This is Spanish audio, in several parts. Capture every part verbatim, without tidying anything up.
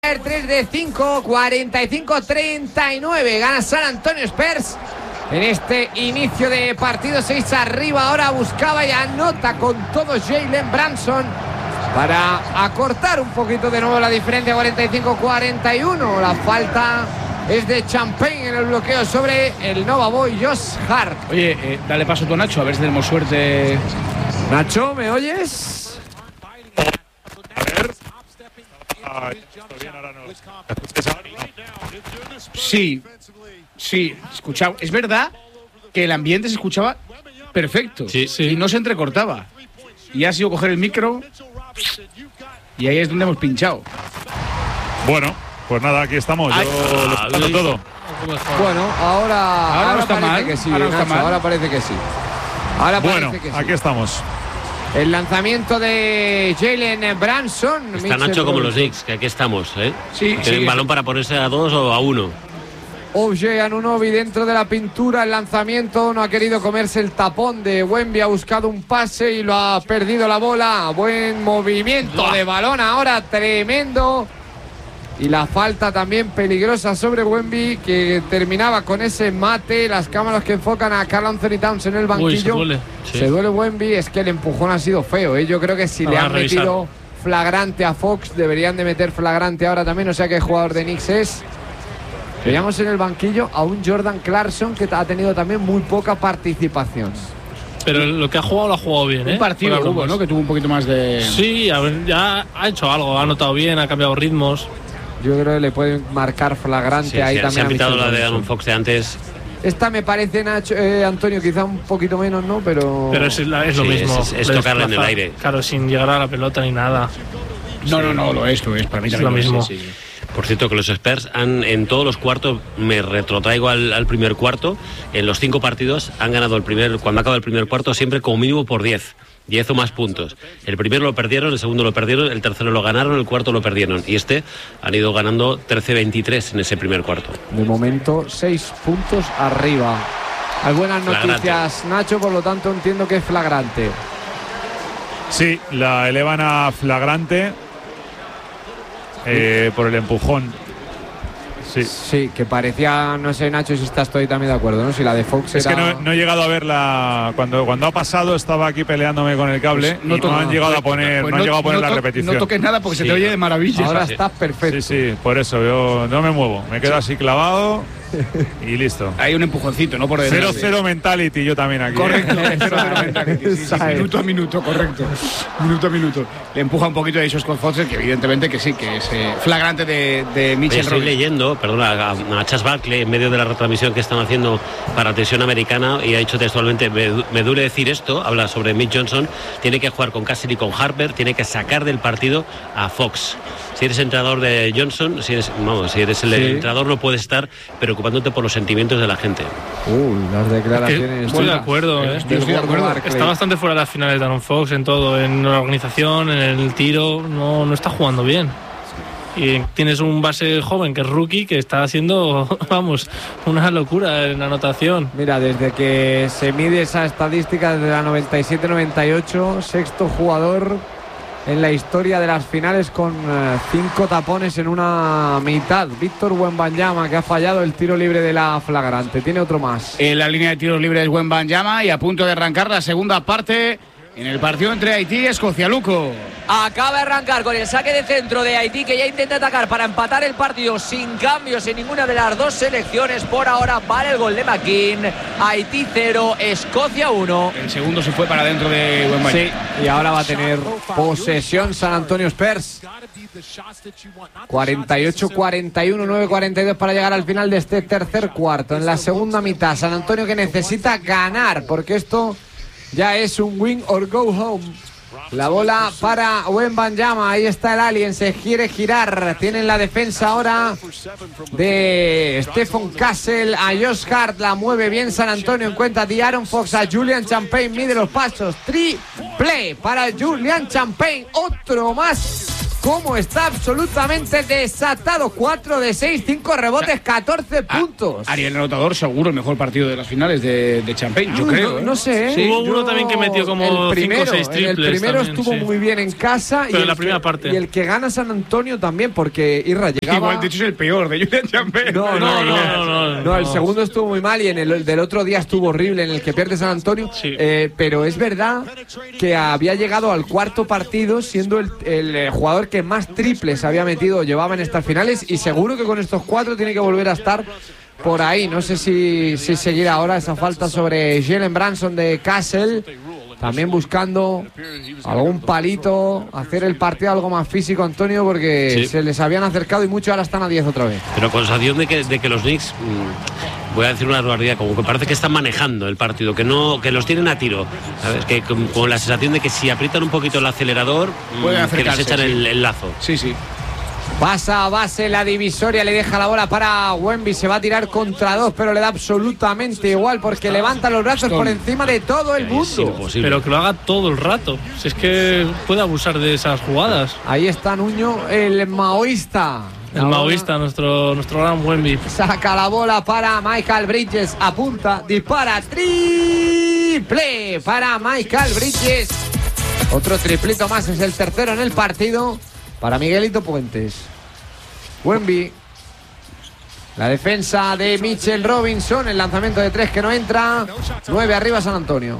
tres de cinco, cuarenta y cinco a treinta y nueve. Gana San Antonio Spurs en este inicio de partido. seis arriba. Ahora buscaba y anota con todo Jalen Brunson para acortar un poquito de nuevo la diferencia. cuarenta y cinco a cuarenta y uno. La falta es de Champagne en el bloqueo sobre el Nova Boy Josh Hart. Oye, eh, dale paso tú a Nacho, a ver si tenemos suerte. Nacho, ¿me oyes? A ver. Ah, bien, ahora no. Sí, sí, escuchaba. Es verdad que el ambiente se escuchaba perfecto, sí, sí. Y no se entrecortaba. Y ha sido coger el micro y ahí es donde hemos pinchado. Bueno, pues nada, aquí estamos. Yo lo escucho todo. Bueno, ahora, ahora, ahora no está parece mal. que sí, Ahora, no Nacho, está mal. ahora parece que sí. Ahora Bueno, parece que sí. aquí estamos. El lanzamiento de Jalen Brunson. Está Nacho como los Knicks, que aquí estamos, ¿eh? Sí, Tienen sí, balón sí. para ponerse a dos o a uno. O J Anunoby dentro de la pintura. El lanzamiento no ha querido comerse el tapón de Wemby. Ha buscado un pase y lo ha perdido la bola. Buen movimiento de balón ahora, tremendo. Y la falta también peligrosa sobre Wemby, que terminaba con ese mate. Las cámaras que enfocan a Karl Anthony Towns en el banquillo. Uy, se duele. Sí. Se duele Wemby. Es que el empujón ha sido feo, ¿eh? Yo creo que si Lo le van a han revisar. metido flagrante a Fox, deberían de meter flagrante ahora también. O sea que jugador de Knicks es. Veíamos en el banquillo a un Jordan Clarkson que ha tenido también muy poca participación. Pero lo que ha jugado lo ha jugado bien, ¿eh? Un partido Fuera hubo, bromas. ¿no? Que tuvo un poquito más de. Sí, a ver, ya ha hecho algo, ha anotado bien, ha cambiado ritmos. Yo creo que le pueden marcar flagrante Sí, ahí sí, también. se ha a pitado Mitchell la de Robinson. Aaron Fox de antes. Esta me parece, Nacho, eh, Antonio, quizá un poquito menos, ¿no? Pero. Pero es, la- es lo Sí, mismo. es- es de tocarla en el desplazar. aire. Claro, sin llegar a la pelota ni nada. No, no, no, lo es, lo es. Para mí Es también lo mismo. es, sí, sí. Por cierto, que los Spurs han, en todos los cuartos, me retrotraigo al, al primer cuarto, en los cinco partidos han ganado el primer, cuando acaba el primer cuarto, siempre como mínimo por diez. diez o más puntos. El primero lo perdieron, el segundo lo perdieron, el tercero lo ganaron, el cuarto lo perdieron. Y este han ido ganando trece veintitrés en ese primer cuarto. De momento, seis puntos arriba. Hay buenas Flagrante. noticias, Nacho, por lo tanto entiendo que es flagrante. Sí, la elevan a flagrante eh, por el empujón. Sí. Sí, que parecía, no sé, Nacho, si estás estoy también de acuerdo, ¿no? Si la de Fox Es era... que no, no he llegado a verla. Cuando, cuando ha pasado, estaba aquí peleándome con el cable. Pues no y no to- han llegado a poner, Pues no han llegado a poner no la to- repetición. No toques nada porque Sí. se te oye de maravilla. Ahora sí. estás perfecto. Sí, sí, por eso yo no me muevo. Me quedo así clavado y listo. Hay un empujoncito, ¿no? Por detrás. cero cero mentality yo también aquí. Correcto, ¿eh? cero cero mentality, sí, sí, Esa es. minuto a minuto, correcto. Minuto a minuto. Le empuja un poquito de esos Scott Foster, que evidentemente que sí, que es eh, flagrante de, de Oye, Mitchell estoy Robinson. leyendo, perdona, a, a Chas Barkley en medio de la retransmisión que están haciendo para Televisión Americana y ha dicho textualmente, me, du- me duele decir esto, habla sobre Mitch Johnson, tiene que jugar con Cassidy y con Harper, tiene que sacar del partido a Fox. Si eres entrenador de Johnson, si eres, vamos, si eres el Sí. entrenador no puedes estar preocupándote por los sentimientos de la gente. Uh, las Que declaraciones... estoy de duras acuerdo, ¿eh? del estoy de gordo acuerdo. Barkley. Está bastante fuera de las finales de Aaron Fox en todo, en la organización, en el tiro, no, no está jugando bien. Y tienes un base joven que es rookie que está haciendo, vamos, una locura en la anotación. Mira, desde que se mide esa estadística desde la noventa y siete noventa y ocho, sexto jugador en la historia de las finales con eh, cinco tapones en una mitad. Víctor Wembanyama, que ha fallado el tiro libre de la flagrante. Tiene otro más. En la línea de tiros libres Wembanyama y a punto de arrancar la segunda parte en el partido entre Haití y Escocia. Luco. Acaba de arrancar con el saque de centro de Haití, que ya intenta atacar para empatar el partido sin cambios en ninguna de las dos selecciones. Por ahora vale el gol de McKean. Haití cero, Escocia uno. El segundo se fue para dentro de Wembanyama. Sí, y ahora va a tener posesión San Antonio Spurs. cuarenta y ocho cuarenta y uno, nueve cuarenta y dos para llegar al final de este tercer cuarto. En la segunda mitad, San Antonio que necesita ganar, porque esto ya es un win or go home. La bola para Wembanyama, ahí está el alien, se quiere girar. Tienen la defensa ahora de Stephen Castle a Josh Hart, la mueve bien San Antonio, encuentra a Aaron Fox, a Julian Champagne, mide los pasos, triple para Julian Champagne, otro más cómo está absolutamente desatado. cuatro de seis, cinco rebotes, catorce puntos. A nivel anotador, seguro el mejor partido de las finales de, de Champagne, yo Uy, creo. No, ¿eh? no sé. Sí, yo, hubo uno también que metió como el primero, cinco o seis triples. El primero también, estuvo sí. muy bien en casa. Pero y en la el primera que, parte. Y el que gana San Antonio también, porque Irra llegaba... Igual, de hecho, es el peor de Julian Champagne. No, no, no, no, no, no, no, el no. segundo estuvo muy mal y en el del otro día estuvo horrible, en el que pierde San Antonio. Sí. Eh, pero es verdad que había llegado al cuarto partido siendo el, el, eh, jugador que más triples había metido o llevaba en estas finales, y seguro que con estos cuatro tiene que volver a estar por ahí. No sé si, si seguir ahora esa falta sobre Jalen Branson de Castle. También buscando algún palito, hacer el partido algo más físico, Antonio, porque Sí. se les habían acercado y mucho, ahora están a diez otra vez. Pero con sensación de que, de que los Knicks, mmm, voy a decir una barbaridad, como que parece que están manejando el partido, que no, que los tienen a tiro, ¿sabes? Que con, con la sensación de que si aprietan un poquito el acelerador, mmm, Pueden que les acercarse, echan sí. el, el lazo. Sí, sí. Pasa a base la divisoria, le deja la bola para Wemby, se va a tirar contra dos, pero le da absolutamente igual porque levanta los brazos por encima de todo el Es mundo. imposible. Pero que lo haga todo el rato. Si es que puede abusar de esas jugadas. Ahí está Nuño, el maoísta. El maoísta, nuestro, nuestro gran Wemby. Saca la bola para Michael Bridges, apunta, dispara, triple para Michael Bridges. Otro triplito más, es el tercero en el partido para Miguelito Puentes. Wemby. La defensa de Mitchell Robinson, el lanzamiento de tres que no entra. Nueve arriba San Antonio.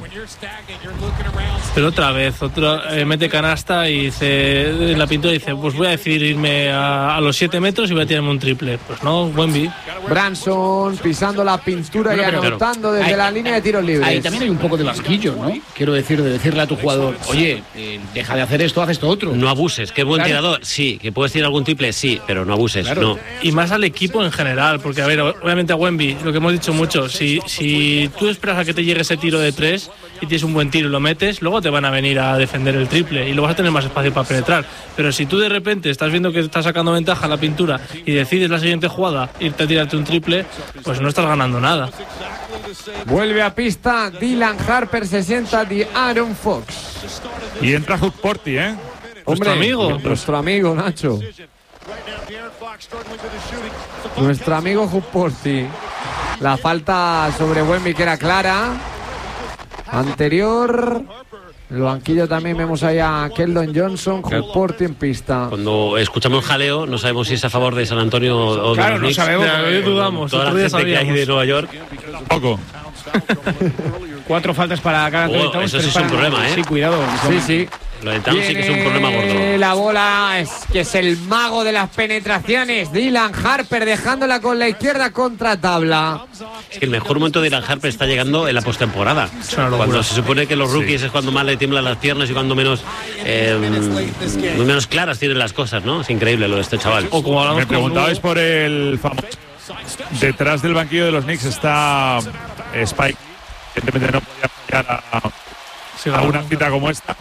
Pero otra vez, otro, eh, mete canasta y dice, en la pintura dice, pues voy a decidir irme a, a los siete metros y voy a tirarme un triple. Pues no, Wemby. Branson pisando la pintura Bueno, y pero- anotando desde Ahí- la línea de tiros libres. Ahí también hay un poco de vasquillo, ¿no? Quiero decir, de decirle a tu jugador, oye, eh, deja de hacer esto, haz esto otro. No abuses, que buen Claro. tirador, sí, que puedes tirar algún triple, sí, pero no abuses, Claro. no. Y más al equipo en general, porque a ver, obviamente a Wemby, lo que hemos dicho mucho, si, si tú esperas a que te llegue ese tiro de tres y tienes un buen tiro y lo metes, luego te van a venir a defender el triple y luego vas a tener más espacio para penetrar. Pero si tú de repente estás viendo que estás sacando ventaja a la pintura y decides la siguiente jugada irte a tirarte un triple, pues no estás ganando nada. Vuelve a pista Dylan Harper, se sienta de Aaron Fox. Y entra Hook Porty, ¿eh? Nuestro amigo. Nuestro amigo, Nacho. Nuestro amigo Hupporti. La falta sobre Wemby que era clara. Anterior. En el banquillo también vemos ahí a Keldon Johnson. Hupporti en pista. Cuando escuchamos jaleo, no sabemos si es a favor de San Antonio o Claro, de los no Knicks. sabemos. Ya, hoy dudamos, Toda la otro día gente que hay sabíamos. de Nueva York. Poco. Cuatro faltas para cada Oh, Anthony Towns, eso sí tres es un para- problema, ¿eh? Sí, cuidado. Sí, sí. Lo de Towns sí que es un problema Viene gordo. la bola, es que es el mago de las penetraciones. Dylan Harper dejándola con la izquierda contra tabla. Es que el mejor momento de Dylan Harper está llegando en la postemporada. una locura. Cuando se supone que los rookies es cuando más le tiemblan las piernas y cuando menos eh, menos claras tienen las cosas, ¿no? Es increíble lo de este chaval. O como hablamos Me con preguntabais Hugo, por el famoso. Detrás del banquillo de los Knicks está eh, Spike. Evidentemente no podía fallar a, sí, a una cita como esta.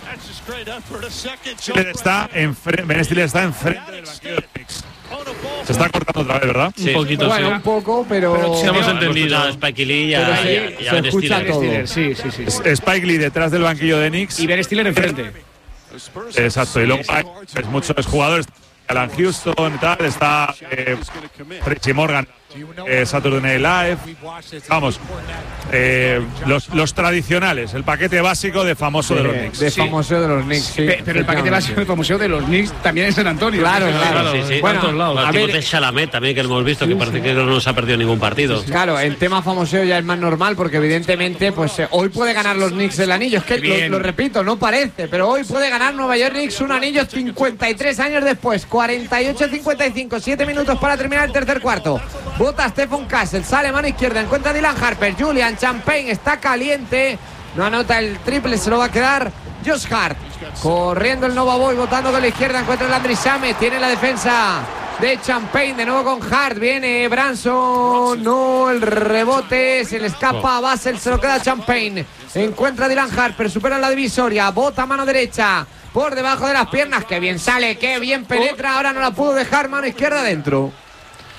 Stiller está enfrente, Ben Stiller está enfrente del banquillo de los Knicks. Se está cortando otra vez, ¿verdad? un poquito, Bueno, sí. un poco, pero. Pero Sí, hemos no, entendido. A Spike Lee y a, Pero y a- sí, y a se Ben escucha Stiller. todo. Steelers, sí, sí, sí. Spike Lee detrás del banquillo de Knicks. Y Ben Stiller enfrente. Exacto, y luego hay pues, muchos jugadores. Alan Houston, tal, está eh, Tracy Morgan, eh, Saturday Night Live. Vamos, eh, los, los tradicionales, el paquete básico de famoso de los Knicks. De Sí. famoso de los Knicks, sí. Pe- Pero el paquete básico del museo de los Knicks también es San Antonio. Claro, Sí, sí, claro. sí. Sí, sí. Bueno, tantos lados. a Los tipos ver, de Chalamet también que lo hemos visto, que parece que no se ha perdido ningún partido. claro, el tema famoseo ya es más normal porque evidentemente pues eh, hoy puede ganar los Knicks el anillo. Es que lo, Bien. lo repito, no parece, pero hoy puede ganar Nueva York Knicks un anillo cincuenta y tres años después. cuarenta y ocho cincuenta y cinco, siete minutos para terminar el tercer cuarto. Bota Stephen Castle, sale mano izquierda, encuentra a Dylan Harper. Julian Champagne está caliente. No anota el triple, se lo va a quedar Josh Hart. Corriendo el Nova Boy, botando con la izquierda, encuentra el Landry Shamet. Tiene la defensa de Champagne, de nuevo con Hart. Viene Branson, no, el rebote, se le escapa a Basel, se lo queda Champagne. Encuentra a Dylan Harper, supera la divisoria, bota mano derecha. Por debajo de las piernas, que bien sale, que bien penetra. Ahora no la pudo dejar, mano izquierda dentro.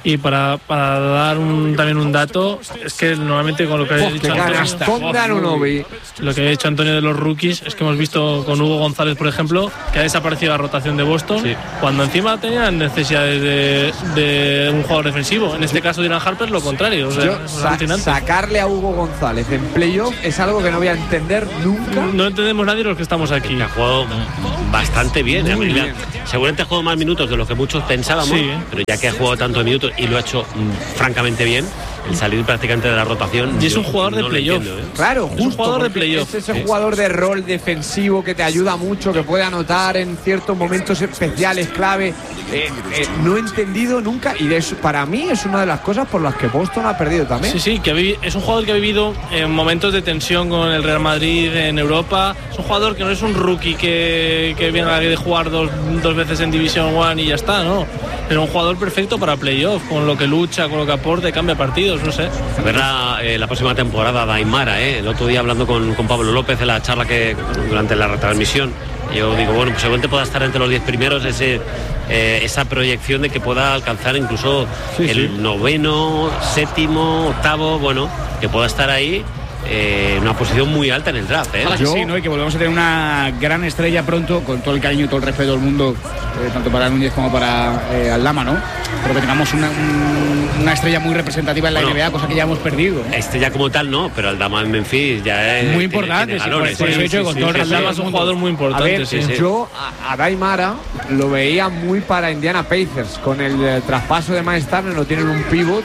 Y para, para dar un, también un dato, es que normalmente con lo que ha dicho Antonio, lo que ha dicho Antonio de los rookies, es que hemos visto con Hugo González, por ejemplo, que ha desaparecido la rotación de Boston, sí, cuando encima tenían necesidades de, de un jugador defensivo. En este caso, Dylan Harper, lo contrario. O sea, Yo, sa- sacarle a Hugo González en playoff es algo que no voy a entender nunca. No, no entendemos nadie los que estamos aquí. Que ha jugado bastante bien, ¿eh? bien. Seguramente ha jugado más minutos de lo que muchos pensábamos, sí, pero ya que ha jugado tantos minutos y lo ha hecho mmm, francamente bien, el salir prácticamente de la rotación. Y es un jugador no de playoff. ¿eh? Claro, justo, es un jugador de playoff. Es ese sí. jugador de rol defensivo que te ayuda mucho, que puede anotar en ciertos momentos especiales, clave. Eh, eh, no he entendido nunca, y de eso, para mí es una de las cosas por las que Boston ha perdido también. Sí, sí, que vivi- es un jugador que ha vivido en momentos de tensión con el Real Madrid en Europa. Es un jugador que no es un rookie que, que viene a de jugar dos, dos veces en Division One y ya está, ¿no? Pero un jugador perfecto para playoff, con lo que lucha, con lo que aporta y cambia partidos, no sé. A ver la, eh, la próxima temporada de Aymara, ¿eh? El otro día hablando con, con Pablo López en la charla que durante la retransmisión, yo digo, bueno, pues seguramente pueda estar entre los diez primeros, ese, eh, esa proyección de que pueda alcanzar incluso sí, el sí. noveno, séptimo, octavo, bueno, que pueda estar ahí. Eh, una posición muy alta en el draft, ¿eh? Yo, sí, ¿no? Y que volvemos a tener una gran estrella pronto, con todo el cariño y todo el respeto del mundo, eh, tanto para Núñez como para eh, Aldama, ¿no? Pero que tengamos una, un, una estrella muy representativa en la bueno, N B A, cosa que ya hemos perdido, ¿no? Estrella como tal, no, pero Aldama en Memphis ya es muy importante. Tiene, tiene sí, por, por sí, hecho, sí, con sí, todo el sí, Aldama es un jugador muy importante. A ver, sí, sí. Yo a, a Daimara lo veía muy para Indiana Pacers. Con el eh, traspaso de Miles Turner no tienen un pivot.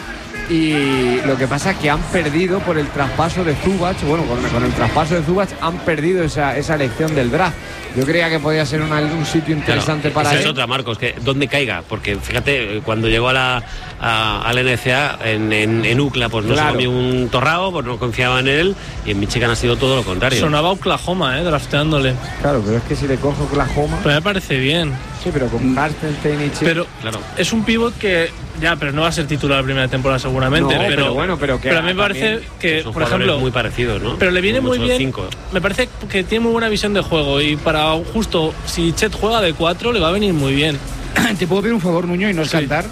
Y lo que pasa es que han perdido por el traspaso de Zubac. Bueno, con, con el traspaso de Zubac han perdido esa, esa elección del draft. Yo creía que podía ser una, un sitio interesante, claro, para esa él. Es otra, Marcos, que donde caiga, porque fíjate, cuando llegó a la a, a la N C A en, en, en U C L A, pues no claro. se comió un torrao, pues no confiaba en él, y en Michigan ha sido todo lo contrario. Sonaba Oklahoma, eh, drafteándole. Claro, pero es que si le cojo Oklahoma. Pero me parece bien. Sí, pero con Hartenstein y Chip. Pero claro, es un pivot que ya, pero no va a ser titular la primera temporada seguramente. No, pero, pero bueno, pero que pero a mí me parece que, por ejemplo, muy parecido, ¿no? Pero le viene muy bien. Cinco. Me parece que tiene muy buena visión de juego y para justo si Chet juega de cuatro le va a venir muy bien. ¿Te puedo pedir un favor, Nuño, y no es sí. cantar?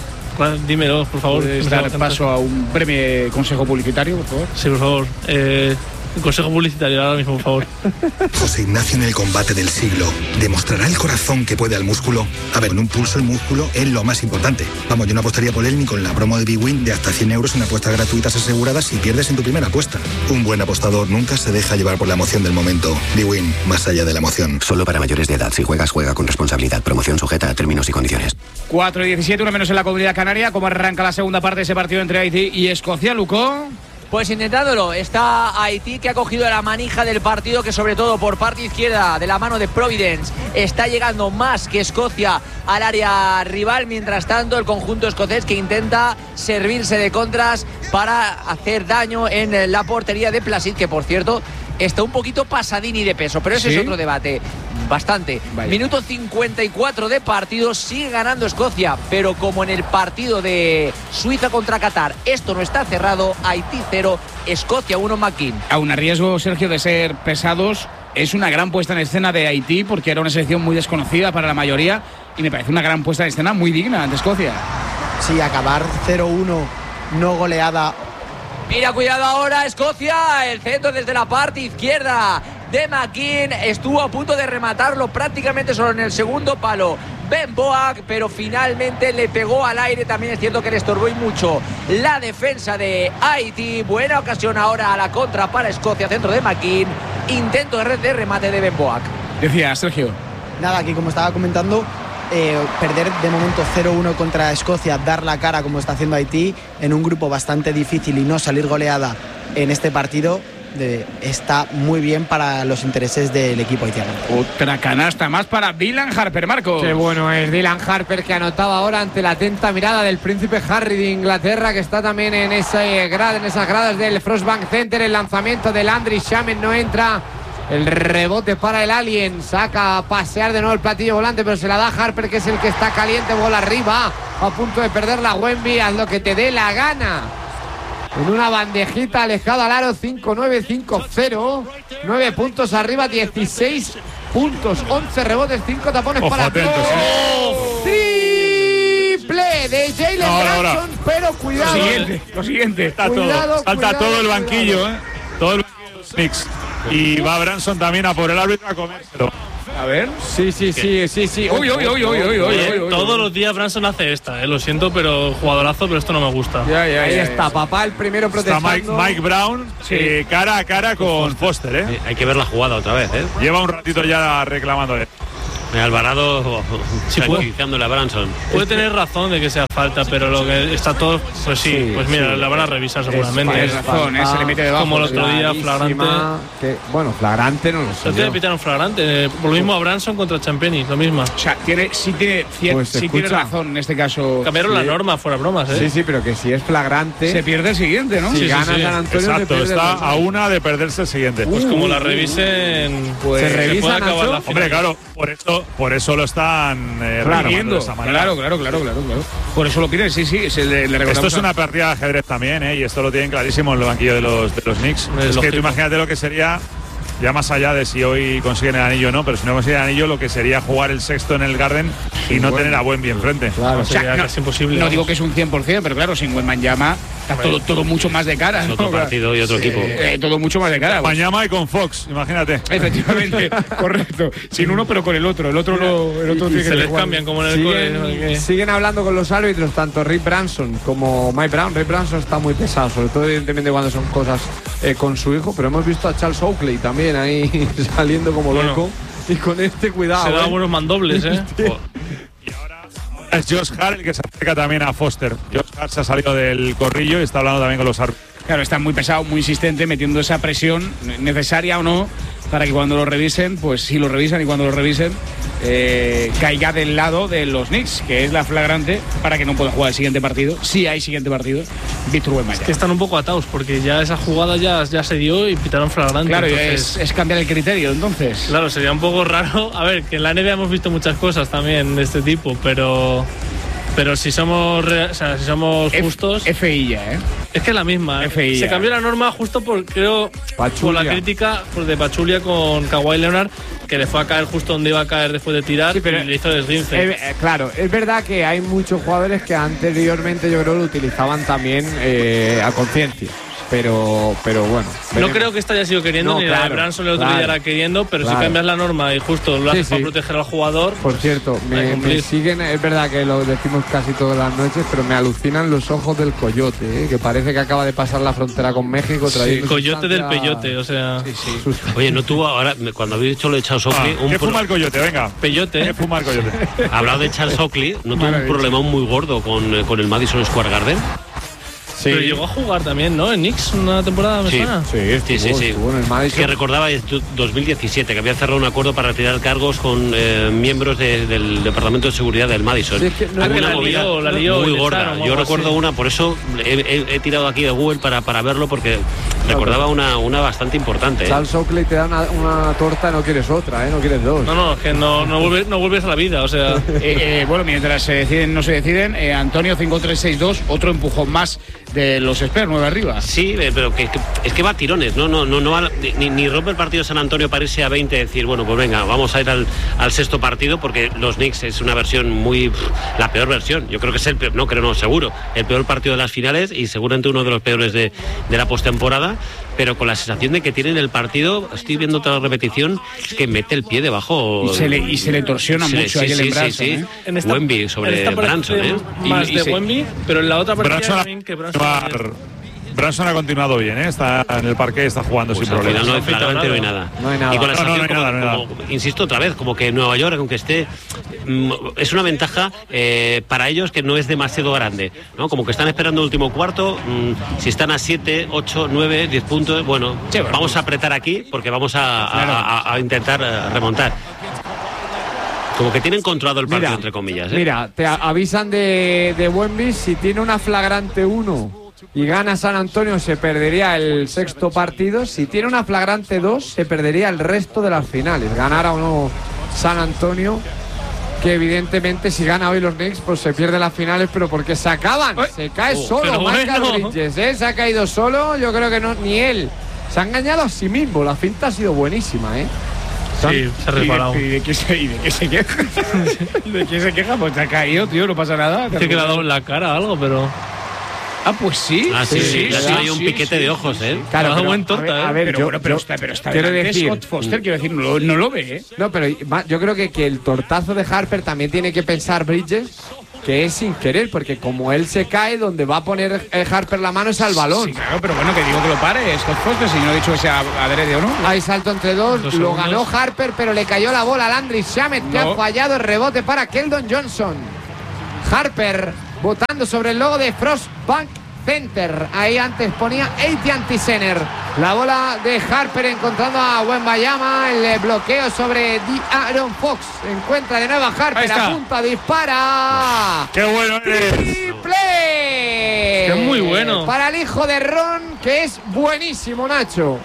Dímelo, por favor. ¿Puedes dar paso a un breve consejo publicitario, por favor? Sí, por favor. Eh, consejo publicitario ahora mismo, por favor. José Ignacio en el combate del siglo. ¿Demostrará el corazón que puede al músculo? A ver, en un pulso el músculo es lo más importante. Vamos, yo no apostaría por él ni con la promo de B-Win de hasta cien euros en apuestas gratuitas aseguradas si pierdes en tu primera apuesta. Un buen apostador nunca se deja llevar por la emoción del momento. B-Win, más allá de la emoción. Solo para mayores de edad. Si juegas, juega con responsabilidad. Promoción sujeta a términos y condiciones. cuatro y diecisiete, uno menos en la Comunidad Canaria. ¿Cómo arranca la segunda parte de ese partido entre Haití y Escocia, Luco? Pues intentándolo, está Haití, que ha cogido la manija del partido, que sobre todo por parte izquierda de la mano de Providence está llegando más que Escocia al área rival. Mientras tanto, el conjunto escocés que intenta servirse de contras para hacer daño en la portería de Placid, que por cierto está un poquito pasadini de peso, pero ese ¿sí? es otro debate. Bastante. Vaya. Minuto cincuenta y cuatro de partido, sigue ganando Escocia, pero como en el partido de Suiza contra Qatar, esto no está cerrado. Haití cero, Escocia uno, McKean. Aún a riesgo, Sergio, de ser pesados, es una gran puesta en escena de Haití, porque era una selección muy desconocida para la mayoría, y me parece una gran puesta en escena muy digna de Escocia. Sí, acabar cero uno, no goleada. Mira, cuidado ahora, Escocia, el centro desde la parte izquierda de McKean, estuvo a punto de rematarlo prácticamente solo en el segundo palo Ben Boak, pero finalmente le pegó al aire. También es cierto que le estorbó y mucho la defensa de Haití. Buena ocasión ahora a la contra para Escocia, centro de McKean, intento de remate de Ben Boak. Decía Sergio. Nada, aquí como estaba comentando, eh, perder de momento cero uno contra Escocia, dar la cara como está haciendo Haití en un grupo bastante difícil y no salir goleada en este partido, De, está muy bien para los intereses del equipo haitiano. Otra canasta más para Dylan Harper, Marcos. Qué bueno es Dylan Harper, que anotaba ahora ante la atenta mirada del príncipe Harry de Inglaterra, que está también en, ese grado, en esas gradas del Frostbank Center. El lanzamiento de Landry Shamet no entra. El rebote para el Alien, saca a pasear de nuevo el platillo volante, pero se la da Harper, que es el que está caliente. Bola arriba, a punto de perder la Wemby. Haz lo que te dé la gana. En una bandejita alejada al aro, cinco nueve, cinco cero. nueve puntos arriba, dieciséis puntos, once rebotes, cinco tapones. Ojo, para atento, sí. Triple de Jalen Branson pero cuidado. Lo siguiente, lo siguiente. Está Cuidado, todo. Salta cuidado, todo el cuidado. banquillo, ¿eh? Todo el banquillo de los Knicks. Y va Branson también a por el árbitro a comérselo. A ver. Sí, sí, sí, sí, sí. Uy, uy, uy, uy, uy, uy, uy, uy. Todos los días Branson hace esta, eh, lo siento, pero jugadorazo, pero esto no me gusta. Ya, ya, Ahí ya, está, ya. papá, el primero Está protestando. Mike, Mike Brown eh, cara a cara con Foster, ¿eh? Eh, Hay que ver la jugada otra vez, ¿eh? Lleva un ratito ya reclamándole. Alvarado Sí, tranquilizándole a Branson. Puede tener razón de que sea falta, pero lo que está todo, pues sí, Sí, pues mira, sí. la van a revisar seguramente. Tienes razón, ¿eh? Se le mete debajo. Como el otro día, flagrante. Clarísima, que- bueno, flagrante no lo sé. No tiene yo. pitaron flagrante. eh, Por lo mismo a Branson contra Champeni, lo mismo. O sea, tiene, sí, tiene, cier- Pues, sí tiene escucha. razón en este caso. Cambiaron Sí. la norma, fuera bromas, ¿eh? Sí, sí, pero que si es flagrante, Se pierde el siguiente, ¿no? si sí, sí, gana sí. San Antonio, se Exacto, pierde está el a una de perderse el siguiente. Pues como la revisen, pues ¿Se se revisa, puede acabar Nacho? la final. Hombre, claro, por eso, por eso lo están eh, reclamando Pidiendo. de esa manera. Claro, claro, claro, claro, claro. Por eso lo piden, sí, sí. Se le, le Esto recordamos es una partida de ajedrez también, ¿eh? Y esto lo tienen clarísimo en el banquillo de los, de los Knicks. Es Es, que tú lógico. imagínate lo que sería, ya más allá de si hoy consiguen el anillo o no, pero si no consiguen el anillo, lo que sería jugar el sexto en el Garden y no tener a Wemby enfrente. Claro, O sea, sea, no- casi imposible. No vamos. digo que es un cien por ciento, pero claro, sin Wembanyama está todo, todo mucho más de cara. Es ¿no? otro Claro. partido y otro equipo. Eh, todo mucho más de cara. pues. Mañana y con Fox, imagínate. Efectivamente, correcto. Sin uno, pero con el otro. El otro, lo, el otro Y- y tiene Se que les jugar. cambian como en el cole. ¿no? siguen, Que- siguen hablando con los árbitros, tanto Rick Branson como Mike Brown. Rick Branson está muy pesado, sobre todo evidentemente cuando son cosas eh, con su hijo, pero hemos visto a Charles Oakley también ahí saliendo como Bueno. loco. Y con este cuidado. Se da ¿eh? buenos mandobles, ¿eh? Es Josh Hart el que se acerca también a Foster. Josh Hart se ha salido del corrillo y está hablando también con los árbitros. Claro, está muy pesado, muy insistente, metiendo esa presión, necesaria o no, para que cuando lo revisen, pues si lo revisan y cuando lo revisen, eh, caiga del lado de los Knicks, que es la flagrante, para que no puedan jugar el siguiente partido. Si hay siguiente partido, Víctor Wembanyama. Que están un poco atados, porque ya esa jugada ya, ya se dio y pitaron flagrante. Claro, entonces- es, es cambiar el criterio, entonces. Claro, sería un poco raro. A ver, que en la N B A hemos visto muchas cosas también de este tipo, pero pero si somos re- o sea, si somos F- justos, F I ya, ¿eh? es que es la misma. F I Se ya. cambió la norma justo por creo por Pachulia. la crítica pues, de Pachulia con Kawhi Leonard, que le fue a caer justo donde iba a caer después de tirar Sí, pero- y le hizo desguince. Eh, eh, claro, es verdad que hay muchos jugadores que anteriormente yo creo lo utilizaban también eh, a conciencia. Pero, pero bueno. No veremos. creo que esta haya sido queriendo, No, ni la de claro, Branson el otro claro, día era queriendo, pero claro. si cambias la norma y justo lo Sí, haces para sí. proteger al jugador. Por cierto, Hay que me, me cumplir. siguen, es verdad que lo decimos casi todas las noches, pero me alucinan los ojos del coyote, ¿eh? Que parece que acaba de pasar la frontera con México trayendo Coyote del sustancia- peyote, o sea, sustancia- Oye, no tuvo ahora, me- cuando habéis dicho lo de Charles Ah, Oakley, un ¿Qué pro- fuma el coyote? Venga. peyote. ¿Qué fuma el coyote? hablado de Charles Oakley, no tuvo un problema muy gordo con, eh, con el Madison Square Garden. Pero llegó a jugar también, ¿no? En Knicks una temporada, me Sí. suena. Sí, estuvo, Sí, sí, sí. estuvo en el Madison. Que recordaba es du- dos mil diecisiete, que había cerrado un acuerdo para retirar cargos con eh, miembros de- del Departamento de Seguridad del Madison. Sí, es que no Ah, era que Una la movida lió, la lió muy y le gorda. echaron o Yo algo recuerdo así. una, por eso he, he- he tirado aquí de Google para, para verlo, porque recordaba una, una bastante importante. ¿eh? Charles Oakley te da una, una torta, no quieres otra, ¿eh? No quieres dos. No, no, es que no, no, vuelves, no vuelves a la vida, o sea. Eh, eh, bueno, mientras se deciden, no se deciden, eh, Antonio cinco tres seis dos, otro empujón más de los Spurs, nueve arriba. Sí, eh, pero que, que- es que va a tirones, no, no, no, no va- ni, ni rompe el partido San Antonio para irse a veinte y decir, bueno, pues venga, vamos a ir al, al sexto partido, porque los Knicks es una versión muy, pff, la peor versión. Yo creo que es el peor, no creo, no, seguro, el peor partido de las finales y seguramente uno de los peores de, de la postemporada, pero con la sensación de que tienen el partido, estoy viendo otra repetición, es que mete el pie debajo. Y se le, y se le torsiona Sí, mucho sí, ahí el sí, sí, Branson, sí. ¿eh? En esta, Wemby en sobre esta parece Branson, ¿eh? Más Y- y de se- Wemby, pero en la otra parecía Branson, también que Branson. continuar- Branson ha continuado bien, ¿eh? Está en el parque, está jugando Pues sin al final problemas. no hay No ha flagrante, no hay pitado nada. No hay nada. Y con la No, no, sensación no hay como- nada, no hay como- insisto otra vez, como que Nueva York, aunque esté, mm, es una ventaja eh, para ellos que no es demasiado grande, ¿no? Como que están esperando el último cuarto, mm, si están a siete, ocho, nueve, diez puntos, bueno, Sí, bueno, vamos a apretar aquí porque vamos a, a- a- a intentar eh, remontar. Como que tienen controlado el partido, Mira, entre comillas. ¿eh? Mira, te a- avisan de, de Wemby, si tiene una flagrante uno y gana San Antonio se perdería el sexto partido, si tiene una flagrante dos se perdería el resto de las finales, ganara o no San Antonio, que evidentemente si gana hoy los Knicks pues se pierden las finales, pero porque se acaban, se cae Oh, solo pero Michael bueno. Bridges, ¿eh? Se ha caído solo, yo creo que no, ni él, se ha engañado a sí mismo, la finta ha sido buenísima, ¿eh? Sí, se ha resbalado. ¿Y de, y de qué se, y de qué se queja? ¿De qué se queja? Pues te ha caído, tío, no pasa nada. Dice que le ha dado en la cara algo, pero. Ah, pues sí. Ah, sí, sí, sí, sí, sí, hay un sí, piquete sí, de ojos, sí, ¿eh? sí. Claro, Claro, pero, buen tonta, a ver, ¿eh? a ver, pero, yo- pero, pero yo- está, pero está quiero delante decir- Scott Foster, quiero decir, no, no lo ve, ¿eh? No, pero va- yo creo que, que el tortazo de Harper también tiene que pensar Bridges que es sin querer, porque como él se cae, donde va a poner eh, Harper la mano es al balón. Sí, claro, pero bueno, que digo que lo pare Scott Foster, si no he dicho que sea adrede o no. Hay salto entre dos, Dos lo segundos. ganó Harper, pero le cayó la bola a Landry Shamet, que No. ha fallado el rebote para Keldon Johnson. Harper botando sobre el logo de Frostbank Center. Ahí antes ponía A T and T Center. La bola de Harper encontrando a Wembayama. El bloqueo sobre Di Aaron Fox. Encuentra de nuevo a Ahí Harper. está. Apunta, dispara. ¡Qué bueno eres! ¡Triple! Que es muy bueno. Para el hijo de Ron, que es buenísimo, Nacho.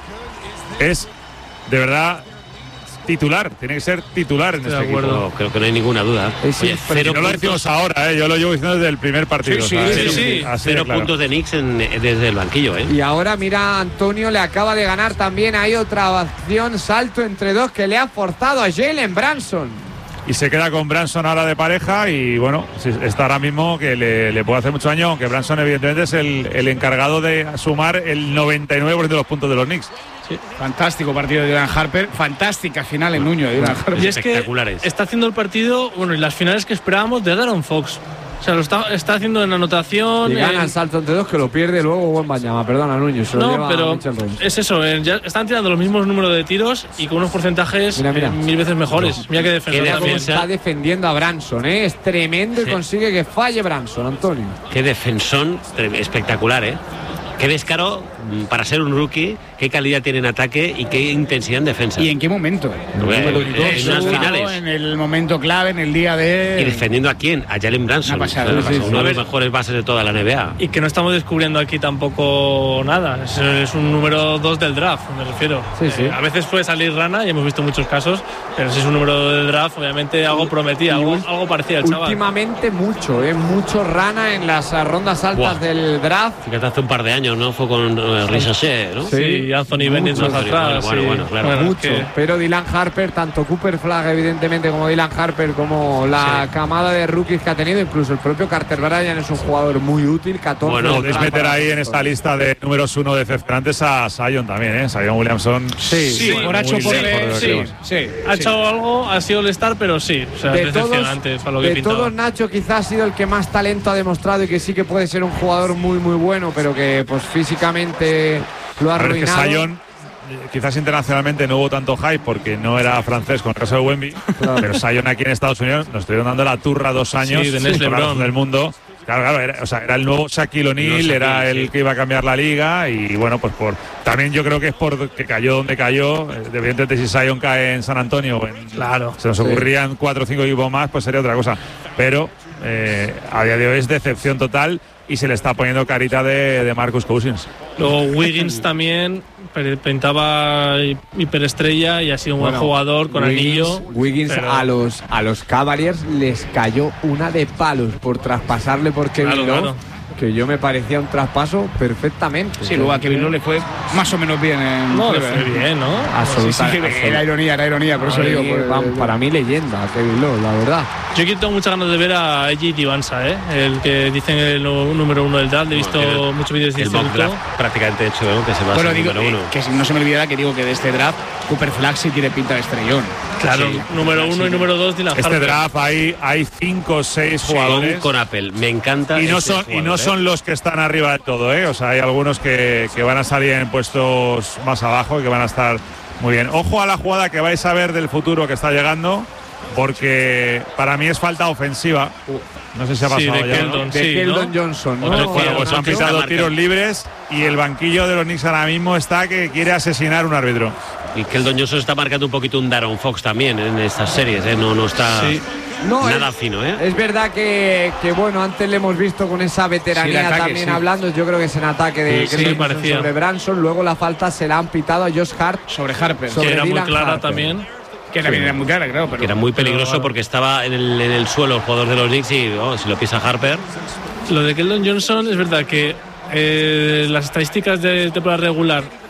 Es, de verdad, titular. Tiene que ser titular en Estoy este de acuerdo. equipo. No, creo que no hay ninguna duda. Es Oye, impresionante. cero Y no lo puntos, decimos ahora, ¿eh? Yo lo llevo diciendo desde el primer partido. Sí, sí, ¿sabes? sí, Así sí. de cero claro. puntos de Knicks en- desde el banquillo, ¿eh? Y ahora mira, Antonio le acaba de ganar también. Hay otra acción, salto entre dos que le ha forzado a Jalen Branson. Y se queda con Branson ahora de pareja y bueno, sí, está ahora mismo que le, le puede hacer mucho daño, aunque Branson evidentemente es el, el encargado de sumar el noventa y nueve por ciento de los puntos de los Knicks. Sí, fantástico partido de Dylan Harper, fantástica final en Nuño de Dylan Harper. Y es que Espectaculares. está haciendo el partido, bueno, y las finales que esperábamos de Aaron Fox. O sea, lo está, está haciendo en anotación. Y gana en- el salto entre dos que lo pierde luego Wembanyama. Perdona, Nuño, se lo No, lleva pero Mitchell Robinson. es eso, eh, ya están tirando los mismos números de tiros y con unos porcentajes Mira, mira. eh, mil veces mejores. Mira qué defensor Qué Cómo también. defensa. está defendiendo a Branson, ¿eh? Es tremendo y Sí. consigue que falle Branson, Antonio. Qué defensón tre- espectacular, ¿eh? Qué descaro mm, para ser un rookie, qué calidad tiene en ataque y qué intensidad en defensa. ¿Y en qué momento? Porque, En eh, en unas finales. En el momento clave, en el día de. ¿Y defendiendo a quién? A Jalen Branson. Una pasada, Una sí, pasada. sí, Uno sí. de los mejores bases de toda la N B A. Y que no estamos descubriendo aquí tampoco nada. Es, es un número dos del draft, me refiero. Sí, sí. Eh, a veces puede salir rana, y hemos visto muchos casos, pero si es un número del draft, obviamente algo prometía, algo, algo parecía el chaval. Últimamente mucho, ¿eh? Mucho rana en las eh, rondas altas Buah. del draft. Fíjate, hace un par de años, ¿no? Fue con eh, Ricochet, ¿no? Sí. Sí, Anthony Bennett mucho. más atrás. Bueno, sí. bueno, claro. Bueno, Mucho, que- pero Dylan Harper, tanto Cooper Flagg evidentemente como Dylan Harper, como la camada de rookies que ha tenido, incluso el propio Carter Bryant es un jugador muy útil, catorce. Bueno, Podéis para- meter ahí en esta lista de números uno decepcionantes a Sion también, ¿eh? Sion Williamson. Sí, Sí, muy, por H muy por lejos de lo que sí, creemos. sí. Ha sí. hecho algo, ha sido el star, pero sí. O sea, de es todos, decepcionante para lo que de pintaba. todos, Nacho quizás ha sido el que más talento ha demostrado y que sí que puede ser un jugador muy muy bueno, pero que pues físicamente lo ha A ver, es que arruinado. Sion, eh, quizás internacionalmente no hubo tanto hype porque no era francés con el caso de Wemby, pero Sion aquí en Estados Unidos nos estuvieron dando la turra dos años Sí, de Nestle por la Brown. del mundo. Claro, claro, era, o sea, era el nuevo Shaquille O'Neal, Shaquille, era el sí. que iba a cambiar la liga y bueno, pues por también yo creo que es por que cayó donde cayó. Eh, Evidentemente si Sion cae en San Antonio, o en- Claro. se nos ocurrían cuatro o cinco equipos más, pues sería otra cosa. Pero eh, a día de hoy es decepción total y se le está poniendo carita de, de Marcus Cousins. Luego Wiggins también pe- pintaba hi- hiperestrella y ha sido un Bueno, buen jugador con Wiggins, anillo. Wiggins pero- a los a los Cavaliers les cayó una de palos por traspasarle por Kevin Claro, Love, claro. que yo me parecía un traspaso perfectamente. Sí, luego a Kevin Love le fue más o menos bien en No, le Cleveland. fue bien, ¿no? Absoluta- Sí, sí, absoluta. era ironía, era ironía, por eso Para digo. mí, por- vamos, para mí leyenda Kevin Love, la verdad. Yo aquí tengo muchas ganas de ver a Eji Divansa, ¿eh? El que dicen el nu- número uno del draft. He visto Bueno, el- muchos vídeos de El mock instituto. draft prácticamente hecho, ¿no? Que se va a Bueno, ser digo, número uno. eh, que si no se me olvidara que digo que de este draft, Cooper Flagg sí tiene pinta de estrellón. Claro, Sí. número uno y número dos, Dylan Este Harper. draft hay, hay cinco o seis jugadores. Con, con Apple, me encanta. Y no, este son, y jugador, no ¿eh? son los que están arriba del todo, ¿eh? O sea, hay algunos que, que van a salir en puestos más abajo y que van a estar muy bien. Ojo a la jugada que vais a ver del futuro que está llegando, porque para mí es falta ofensiva. No sé si ha Sí, pasado de ya. ¿no? Keldon, De sí, Keldon ¿no? Johnson, ¿no? Otro Bueno, jugador, pues ¿no? han que pitado está tiros marcando. libres y el banquillo de los Knicks ahora mismo está que quiere asesinar un árbitro. Y que el Doñoso está marcando un poquito un Daron Fox también en estas series, ¿eh? No, no está Sí. No, nada es, fino, ¿eh? es verdad que, que, bueno, antes le hemos visto con esa veteranía Sí, el ataque, también sí. hablando. Yo creo que es en ataque de Sí, sí, Grayson parecía. sobre Branson. Luego la falta se la han pitado a Josh Hart. Sobre Harper, Sobre Que era muy Dylan clara Harper. también. que también era muy clara, claro, pero Que era muy peligroso pero- porque estaba en el, en el suelo el jugador de los Knicks y oh, si lo pisa Harper. Lo de Keldon Johnson es verdad que eh, las estadísticas de temporada regular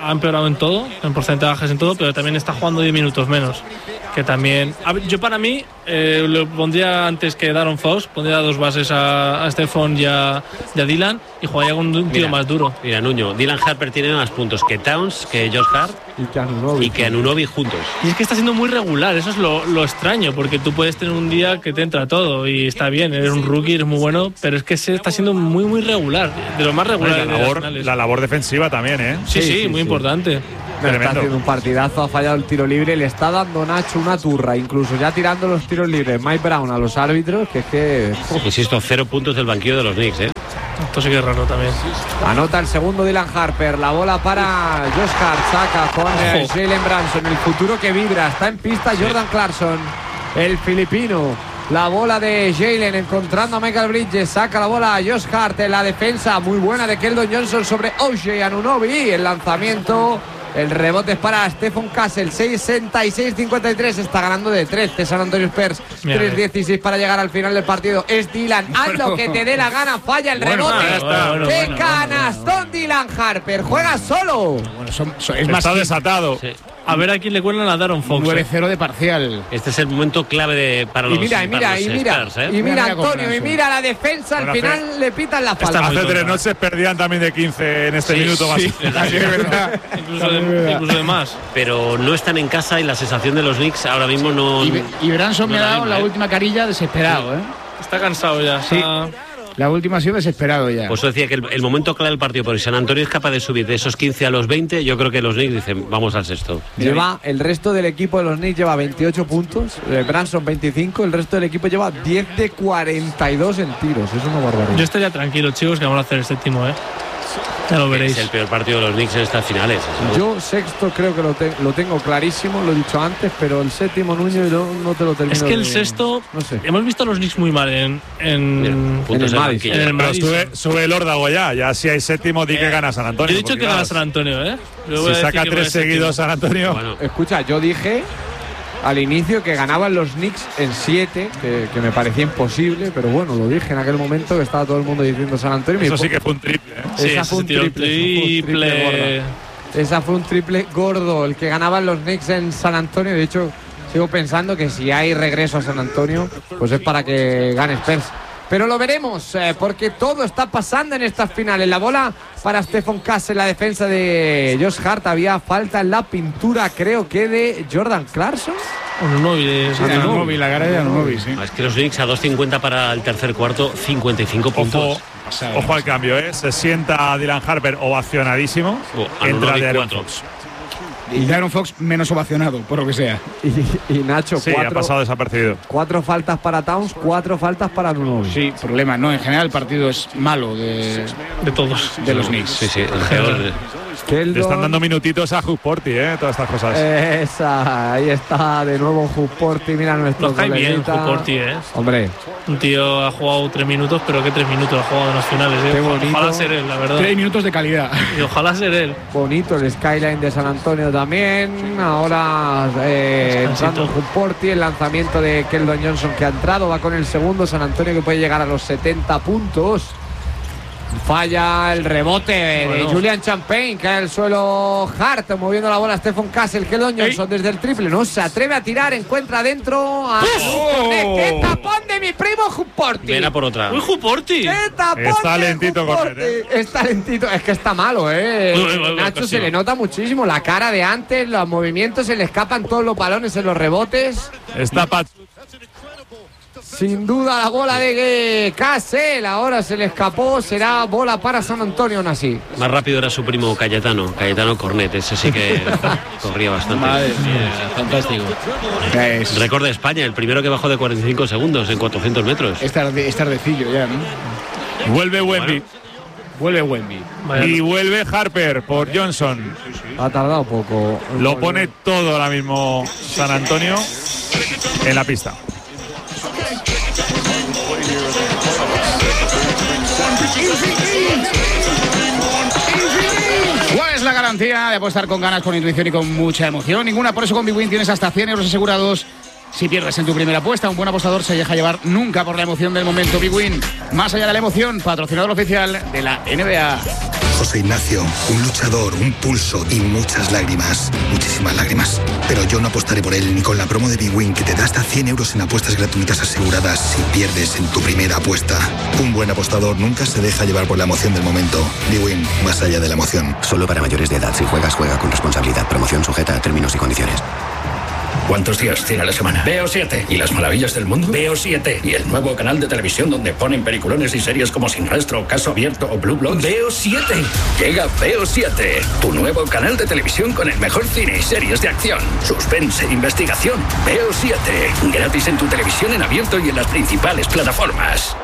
ha empeorado en todo, en porcentajes, en todo, pero también está jugando diez minutos menos. Que también. A ver, yo para mí eh, lo pondría antes que Darren Fox, pondría dos bases a, a Stephon y a, y a Dylan y jugaría con un tiro más duro. Mira, Nuño, Dylan Harper tiene más puntos que Towns, que Josh Hart y que Anunoby, y que Anunoby juntos. Y es que está siendo muy regular, eso es lo, lo extraño, porque tú puedes tener un día que te entra todo y está bien, eres un rookie, eres muy bueno, pero es que se está siendo muy, muy regular, de lo más regular. La labor, la labor defensiva también, ¿eh? Sí, sí, sí, sí muy sí. importante. Está haciendo un partidazo, ha fallado el tiro libre, le está dando Nacho una turra, incluso ya tirando los tiros libres Mike Brown a los árbitros, que es que... Uf. Insisto, cero puntos del banquillo de los Knicks, ¿eh? Esto sí que es raro también. Anota el segundo Dylan Harper, la bola para Josh Hart, saca con eh, Jalen Branson, el futuro que vibra, está en pista Jordan Clarkson, el filipino. La bola de Jalen encontrando a Michael Bridges, saca la bola a Josh Hart en la defensa, muy buena de Keldon Johnson sobre O J Anunoby, el lanzamiento... El rebote es para Stephon Castle, sesenta y seis cincuenta y tres, está ganando de trece San Antonio Spurs, tres dieciséis para llegar al final del partido. Es Dylan, haz bueno, lo que te dé la gana, falla el bueno, rebote. Bueno, bueno, ¡qué bueno, canastón bueno, bueno. Dylan Harper! ¡Juega solo! Bueno, son, son, es más está desatado. Sí. A ver a quién le cuelan a Darren Fox. nueve cero de parcial. Este es el momento clave de, para los Y mira, y mira, y mira, Spurs, ¿eh? y mira Antonio, y mira la defensa, al final hace, le pitan la falta. Hace tres noches perdían también de quince en este sí, minuto más. Sí, sí, es verdad. incluso, de, incluso de más. Pero no están en casa y la sensación de los Knicks ahora mismo no... Y, y Branson no me ha dado la, la última carilla desesperado, sí. ¿eh? Está cansado ya. Sí. Está... La última ha sido desesperado ya. Pues decía que el, el momento clave del partido, porque San Antonio es capaz de subir de esos quince a los veinte, yo creo que los Knicks dicen, vamos al sexto. Lleva, el resto del equipo de los Knicks lleva veintiocho puntos, Branson veinticinco, el resto del equipo lleva diez de cuarenta y dos en tiros, es una barbaridad. Yo estaría tranquilo, chicos, que vamos a hacer el séptimo, ¿eh? Ya lo veréis. Es el peor partido de los Knicks en estas finales. ¿Sabes? Yo sexto creo que lo, te, lo tengo clarísimo, lo he dicho antes, pero el séptimo, Nuño, no, no te lo termino. Es que el de, sexto, no sé. Hemos visto a los Knicks muy mal en, en, en, en el Madison. En el Madison. Sube, sube el órdago ya, ya si hay séptimo, di eh, que gana San Antonio. Yo he dicho que gana San Antonio, ¿eh? Si saca tres seguidos San Antonio. Bueno. Escucha, yo dije al inicio que ganaban los Knicks en siete, que, que me parecía imposible, pero bueno, lo dije en aquel momento que estaba todo el mundo diciendo San Antonio. Eso sí que fue un triple, ¿eh? Esa sí, fue un triple, triple. Esa fue un triple Esa fue un triple gordo, el que ganaban los Knicks en San Antonio. De hecho, sigo pensando que si hay regreso a San Antonio, pues es para que gane Spurs. Pero lo veremos, eh, porque todo está pasando en estas finales. La bola para Stephon Castle, la defensa de Josh Hart. Había falta en la pintura, creo que de Jordan Clarkson. Anunoby, de sí, Anunoby, la cara de Anunoby, sí. Es que los Knicks a dos cincuenta para el tercer cuarto, cincuenta y cinco puntos. Ojo, ojo al cambio, ¿eh? Se sienta Dylan Harper ovacionadísimo. Oh, entra de Aaron Fox. Y Darren Fox menos ovacionado, por lo que sea. Y, y Nacho, sí, cuatro, ha pasado desapercibido. Cuatro faltas para Towns, cuatro faltas para Anunoby. Sí, problema. No, en general el partido es malo de, de todos. De los Knicks. Sí, sí, el peor. Keldon. Le están dando minutitos a Hugh Porty, ¿eh? Todas estas cosas. Esa, ahí está de nuevo Hugh Porty. Mira nuestro Nos cae bien Hugh Porty, ¿eh? Hombre. Un tío ha jugado tres minutos, pero ¿qué tres minutos ha jugado en las finales? ¿eh? Qué bonito. Ojalá ser él, la verdad. Tres minutos de calidad. Y ojalá ser él. Bonito el skyline de San Antonio también. Ahora eh, entrando Hugh Porty, el lanzamiento de Keldon Johnson que ha entrado, va con el segundo. San Antonio que puede llegar a los setenta puntos. Falla el rebote bueno. de Julian Champagne, cae al suelo Hart, moviendo la bola Stephon Castle, Keldon Johnson desde el triple, no se atreve a tirar, encuentra adentro a oh. ¡Qué tapón de mi primo Hugh Porty! Ven a por otra. ¡Uy, Hugh Porty! ¡Qué tapón está de lentito Hugh Porty! ¿eh? Está lentito, es que está malo, ¿eh? Uy, uy, uy, Nacho uy, se le nota muchísimo, la cara de antes, los movimientos, se le escapan todos los balones en los rebotes. Está Pat. Sin duda la bola de Castle, ahora se le escapó, será bola para San Antonio aún así. Más rápido era su primo Cayetano, Cayetano Cornet, ese sí que corría bastante. Madre mía, fantástico. Es... Récord de España, el primero que bajó de cuarenta y cinco segundos en cuatrocientos metros. Es, tarde, es tardecillo ya, ¿no? Vuelve Wemby. Bueno. Vuelve Wemby. Y vuelve Harper por Johnson. Ha tardado poco. Lo pone todo ahora mismo San Antonio en la pista. ¿Cuál es la garantía de apostar con ganas, con intuición y con mucha emoción? Ninguna, por eso con BWin tienes hasta cien euros asegurados. Si pierdes en tu primera apuesta, un buen apostador se deja llevar nunca por la emoción del momento. BWin, más allá de la emoción, patrocinador oficial de la N B A. José Ignacio, un luchador, un pulso y muchas lágrimas. Muchísimas lágrimas. Pero yo no apostaré por él ni con la promo de Big Win, que te da hasta cien euros en apuestas gratuitas aseguradas si pierdes en tu primera apuesta. Un buen apostador nunca se deja llevar por la emoción del momento. Big Win, más allá de la emoción. Solo para mayores de edad. Si juegas, juega con responsabilidad. Promoción sujeta a términos y condiciones. ¿Cuántos días tiene la semana? Veo siete. ¿Y las maravillas del mundo? Veo siete. ¿Y el nuevo canal de televisión donde ponen peliculones y series como Sin Rastro, Caso Abierto o Blue Bloods? Veo siete. Llega Veo siete, tu nuevo canal de televisión con el mejor cine y series de acción, suspense e investigación. Veo siete. Gratis en tu televisión en abierto y en las principales plataformas.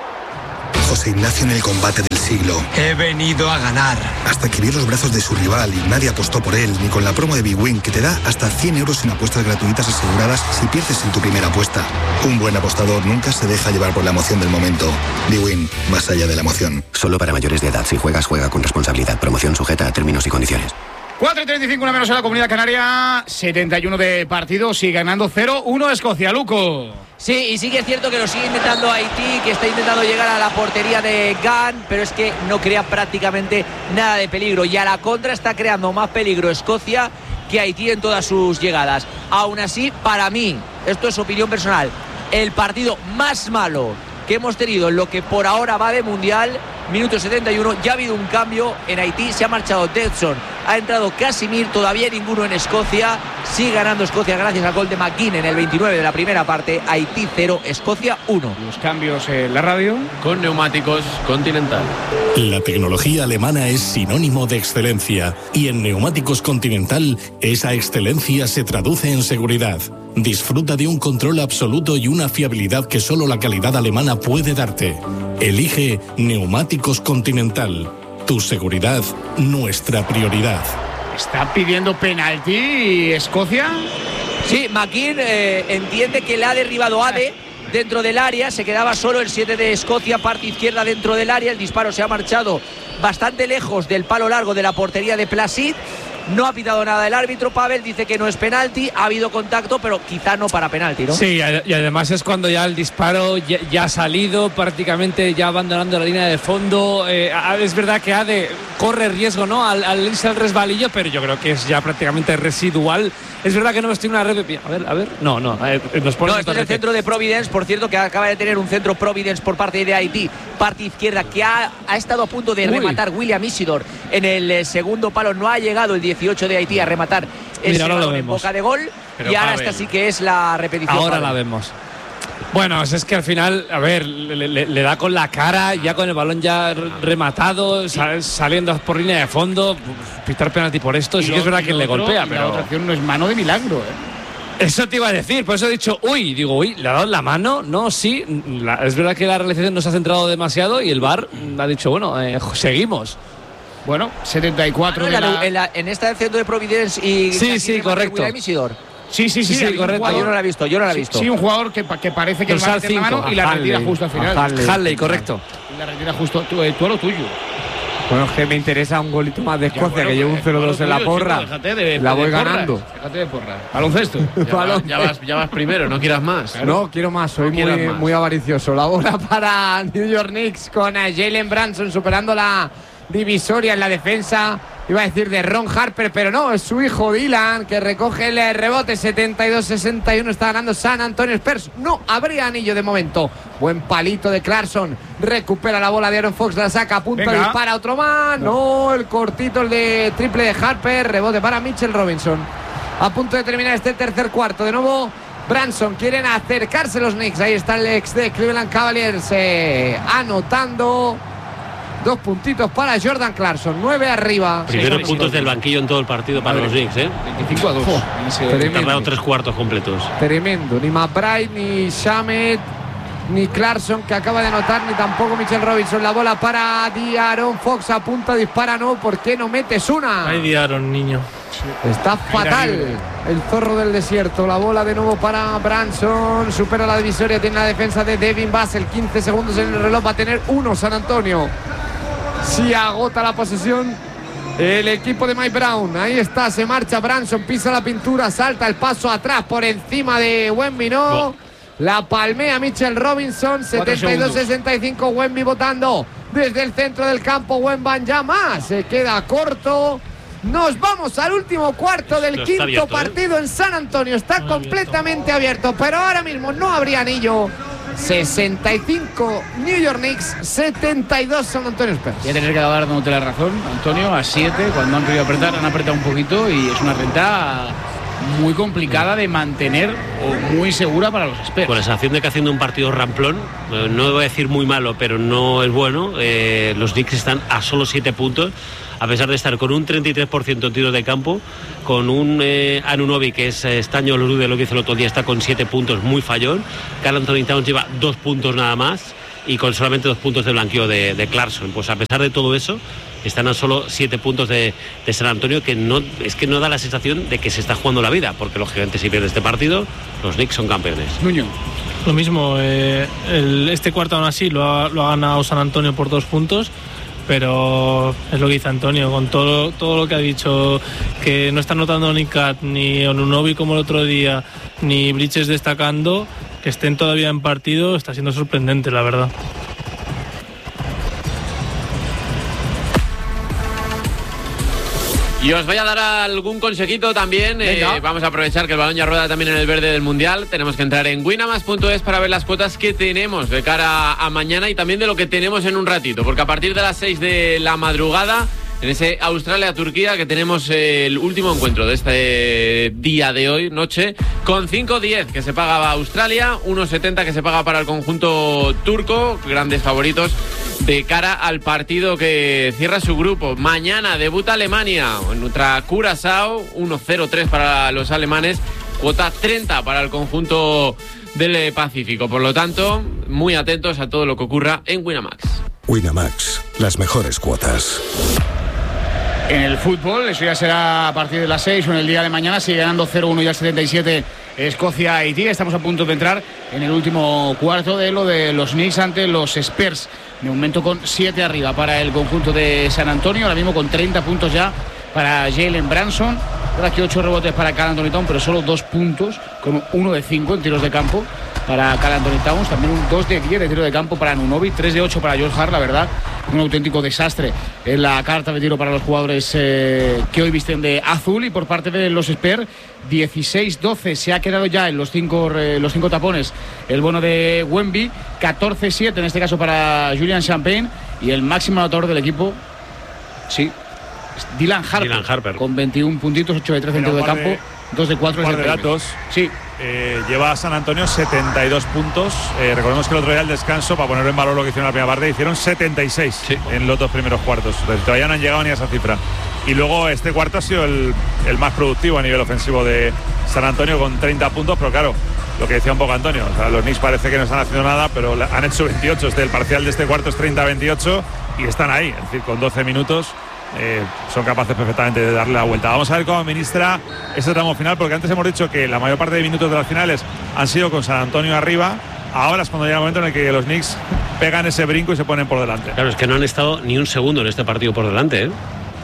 José Ignacio en el combate del siglo. He venido a ganar. Hasta que vio los brazos de su rival y nadie apostó por él, ni con la promo de Big Win, que te da hasta cien euros en apuestas gratuitas aseguradas si pierdes en tu primera apuesta. Un buen apostador nunca se deja llevar por la emoción del momento. Big Win, más allá de la emoción. Solo para mayores de edad. Si juegas, juega con responsabilidad. Promoción sujeta a términos y condiciones. cuatro y treinta y cinco, una menos en la Comunidad Canaria. setenta y uno de partido, sigue ganando cero uno Escocia. Luco. Sí, y sí que es cierto que lo sigue intentando Haití, que está intentando llegar a la portería de Gunn, pero es que no crea prácticamente nada de peligro. Y a la contra está creando más peligro Escocia que Haití en todas sus llegadas. Aún así, para mí, esto es opinión personal, el partido más malo que hemos tenido en lo que por ahora va de Mundial, minuto setenta y uno, ya ha habido un cambio en Haití, se ha marchado Dodson, ha entrado Casimir, todavía ninguno en Escocia, sigue ganando Escocia gracias al gol de McGinn en el veintinueve de la primera parte. Haití cero, Escocia uno. Los cambios en la radio con Neumáticos Continental. La tecnología alemana es sinónimo de excelencia y en Neumáticos Continental esa excelencia se traduce en seguridad. Disfruta de un control absoluto y una fiabilidad que solo la calidad alemana puede darte. Elige Neumáticos Continental. Tu seguridad, nuestra prioridad. ¿Está pidiendo penalti Escocia? Sí, McGinn eh, entiende que le ha derribado Ade dentro del área, se quedaba solo el siete de Escocia, parte izquierda dentro del área, el disparo se ha marchado bastante lejos del palo largo de la portería de Placid. No ha pitado nada el árbitro. Pavel dice que no es penalti, ha habido contacto, pero quizá no para penalti, ¿no? Sí, y además es cuando ya el disparo ya, ya ha salido, prácticamente ya abandonando la línea de fondo. Eh, es verdad que Ade corre riesgo, ¿no? Al, al irse al resbalillo, pero yo creo que es ya prácticamente residual. Es verdad que no estoy en una red. A ver, a ver. No, no. Eh, nos no, esto es el centro de Providence, por cierto, que acaba de tener un centro Providence por parte de Haití, parte izquierda, que ha, ha estado a punto de Uy. rematar William Isidore en el eh, segundo palo. No ha llegado el dieciocho de Haití a rematar ese balón en boca de gol. Pero y ahora Pavel, esta sí que es la repetición. Ahora Pavel. la vemos. Bueno, es que al final, a ver, le, le, le da con la cara, ya con el balón ya rematado, sal, saliendo por línea de fondo, pitar penalti por esto, sí que es verdad que le golpea, pero la otra acción no es mano de milagro, ¿eh? Eso te iba a decir, por eso he dicho, uy, digo, uy, ¿le ha dado la mano? No, sí, la, es verdad que la realización no se ha centrado demasiado y el V A R ha dicho, bueno, eh, seguimos. Bueno, setenta y cuatro ah, no, de la... en, la, en, la, en esta del centro de Providence y... Sí, sí, correcto. Sí, sí, sí, sí, sí correcto. Ah, yo no la he visto, yo no la he visto. Sí, sí un jugador que, que parece que va a meter la mano y la retira justo al final. Halley, correcto. Y la retira justo, tú, tú a lo tuyo. Bueno, es que me interesa un golito más de Escocia, bueno, que llevo un cero dos en la porra. Chico, de, la voy de ganando. Déjate de porra. Baloncesto. Ya, va, ya, vas, ya vas primero, no quieras más. Claro. No, quiero más, soy no muy, más. muy avaricioso. La bola para New York Knicks con Jalen Brunson superando la divisoria en la defensa. Iba a decir de Ron Harper, pero no, es su hijo Dylan que recoge el rebote. Setenta y dos sesenta y uno está ganando San Antonio Spurs. No habría anillo de momento. Buen palito de Clarkson, recupera la bola de Aaron Fox, la saca a punto, Venga. dispara otro más. No. no, el cortito, el de triple de Harper, rebote para Mitchell Robinson. A punto de terminar este tercer cuarto. De nuevo Brunson, quieren acercarse los Knicks. Ahí está el ex de Cleveland Cavaliers eh, anotando. Dos puntitos para Jordan Clarkson, nueve arriba. Primeros puntos del banquillo en todo el partido para los Knicks, ¿eh? veinticinco a dos. Oh, han tardado tres cuartos completos. Tremendo. Ni McBride, ni Shamet, ni Clarkson, que acaba de anotar, ni tampoco Mitchell Robinson. La bola para Diaron Fox, apunta, dispara, no. ¿Por qué no metes una? Ay, Diaron, niño. Está fatal el zorro del desierto. La bola de nuevo para Brunson. Supera la divisoria, tiene la defensa de Devin Vassell. quince segundos en el reloj, va a tener uno San Antonio. Si agota la posesión el equipo de Mike Brown. Ahí está, se marcha Brunson, pisa la pintura, salta el paso atrás por encima de Wemby, no. La palmea Mitchell Robinson. Setenta y dos sesenta y cinco, Wemby votando. desde el centro del campo. Wembanyama se queda corto. Nos vamos al último cuarto del quinto abierto, partido ¿eh? en San Antonio. Está Muy completamente abierto. abierto, pero ahora mismo no habría anillo. sesenta y cinco New York Knicks, setenta y dos San Antonio Spurs. Voy a tener que acabar dándote la razón, Antonio, a siete, cuando han querido apretar, han apretado un poquito y es una renta muy complicada de mantener o muy segura para los Spurs. Con la sensación de que haciendo un partido ramplón, eh, no voy a decir muy malo, pero no es bueno, eh, los Knicks están a solo siete puntos, a pesar de estar con un treinta y tres por ciento en tiros de campo, con un eh, Anunoby que es eh, estaño de lo que hizo el otro día, está con siete puntos, muy fallón. Karl Anthony Towns lleva dos puntos nada más y con solamente dos puntos de blanqueo de, de Clarkson. Pues a pesar de todo eso, están a solo siete puntos de, de San Antonio, que no es que no da la sensación de que se está jugando la vida, porque lógicamente si pierde este partido, los Knicks son campeones. Nuño. Lo mismo, eh, el, este cuarto aún así lo ha, lo ha ganado San Antonio por dos puntos. Pero es lo que dice Antonio, con todo, todo lo que ha dicho, que no está notando ni Cat, ni Anunoby como el otro día, ni Bridges destacando, que estén todavía en partido, está siendo sorprendente, la verdad. Y os voy a dar algún consejito también. Eh, vamos a aprovechar que el balón ya rueda también en el verde del Mundial. Tenemos que entrar en winamax punto es para ver las cuotas que tenemos de cara a mañana y también de lo que tenemos en un ratito. Porque a partir de las seis de la madrugada, en ese Australia-Turquía, que tenemos el último encuentro de este día de hoy, noche, con cinco diez que se paga a Australia, uno setenta que se paga para el conjunto turco, grandes favoritos de cara al partido que cierra su grupo. Mañana debuta Alemania contra Curazao, uno cero tres para los alemanes, cuota treinta para el conjunto del Pacífico. Por lo tanto, muy atentos a todo lo que ocurra en Winamax. Winamax, las mejores cuotas. En el fútbol, eso ya será a partir de las seis o en el día de mañana. Sigue ganando cero uno ya el setenta y siete Escocia-Haití. Estamos a punto de entrar en el último cuarto de lo de los Knicks ante los Spurs. De momento con siete arriba para el conjunto de San Antonio. Ahora mismo con treinta puntos ya para Jalen Brunson. Ahora aquí ocho rebotes para Karl Anthony Towns, pero solo dos puntos, con uno de cinco en tiros de campo para Karl Anthony Towns. También un dos de diez de tiro de campo para Anunoby, tres de ocho para Josh Hart, la verdad. Un auténtico desastre en la carta de tiro para los jugadores eh, que hoy visten de azul. Y por parte de los Spurs, dieciséis doce se ha quedado ya en los cinco, eh, los cinco tapones el bono de Wemby, catorce siete en este caso para Julian Champagne. Y el máximo anotador del equipo, sí, Dylan Harper, Dylan Harper, con veintiún puntitos, ocho de trece en tiro de campo, dos de cuatro de datos. Sí. Eh, lleva a San Antonio setenta y dos puntos. Eh, recordemos que el otro día al descanso, para poner en valor lo que hicieron en la primera parte, hicieron setenta y seis sí. en los dos primeros cuartos. Entonces, todavía no han llegado ni a esa cifra. Y luego este cuarto ha sido el, el más productivo a nivel ofensivo de San Antonio, con treinta puntos, pero claro, lo que decía un poco Antonio, o sea, los Knicks parece que no están haciendo nada, pero han hecho veintiocho. Este, el parcial de este cuarto es treinta a veintiocho y están ahí, es decir, con doce minutos. Eh, son capaces perfectamente de darle la vuelta. Vamos a ver cómo administra este tramo final, porque antes hemos dicho que la mayor parte de minutos de las finales han sido con San Antonio arriba. Ahora es cuando llega el momento en el que los Knicks pegan ese brinco y se ponen por delante. Claro, es que no han estado ni un segundo en este partido por delante, ¿eh?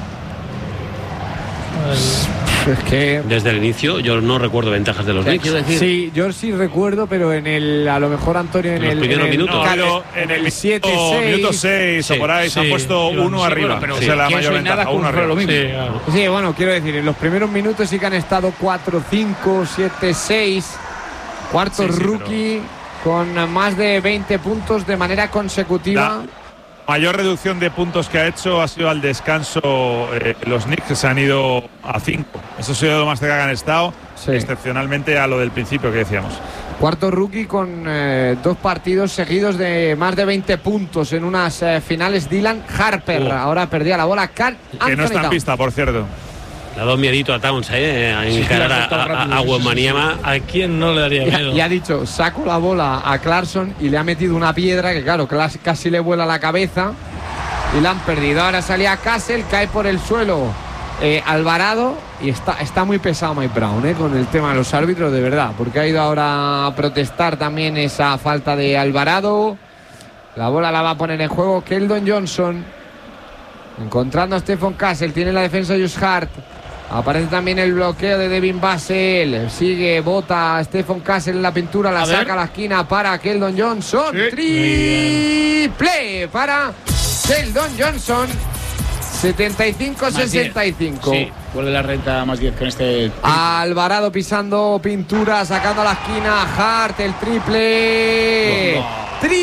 Pues, es que desde el inicio yo no recuerdo ventajas de los Knicks. Sí, yo sí recuerdo, pero en el, a lo mejor Antonio en, en el, los primeros en el, minutos. No, en el siete seis, minuto seis o por ahí se han puesto uno sí, arriba. Bueno, pero o sí, sea, la mayor ventaja, uno arriba. Lo mismo. Sí, claro. Sí, bueno, quiero decir, en los primeros minutos sí que han estado cuatro cinco, siete seis, cuarto sí, sí, rookie pero... con más de veinte puntos de manera consecutiva. La mayor reducción de puntos que ha hecho ha sido al descanso. Eh, los Knicks que se han ido a cinco. Eso ha sido lo más cerca que han estado, sí. excepcionalmente a lo del principio que decíamos. Cuarto rookie con eh, dos partidos seguidos de más de veinte puntos en unas eh, finales. Dylan Harper, uh. ahora perdía la bola. Karl Anthony que no está en pista, por cierto. Le ha dado miedito a Towns, ¿eh? A encarar sí, a, a, a Wembanyama. ¿A quién no le daría miedo? Y, y ha dicho, saco la bola a Clarkson y le ha metido una piedra que, claro, casi le vuela la cabeza y la han perdido. Ahora salía Castle, cae por el suelo eh, Alvarado y está, está muy pesado Mike Brown, ¿eh? Con el tema de los árbitros, de verdad, porque ha ido ahora a protestar también esa falta de Alvarado. La bola la va a poner en juego Keldon Johnson, encontrando a Stephon Castle, tiene la defensa Josh Hart. Aparece también el bloqueo de Devin Vassell. Sigue, bota Stephon Castle en la pintura, la a saca ver. a la esquina para Keldon Johnson. Sí. Triple para Keldon Johnson. setenta y cinco sesenta y cinco. Sí, vuelve la renta más diez con este. Alvarado pisando pintura, sacando a la esquina. Hart, el triple. No, no.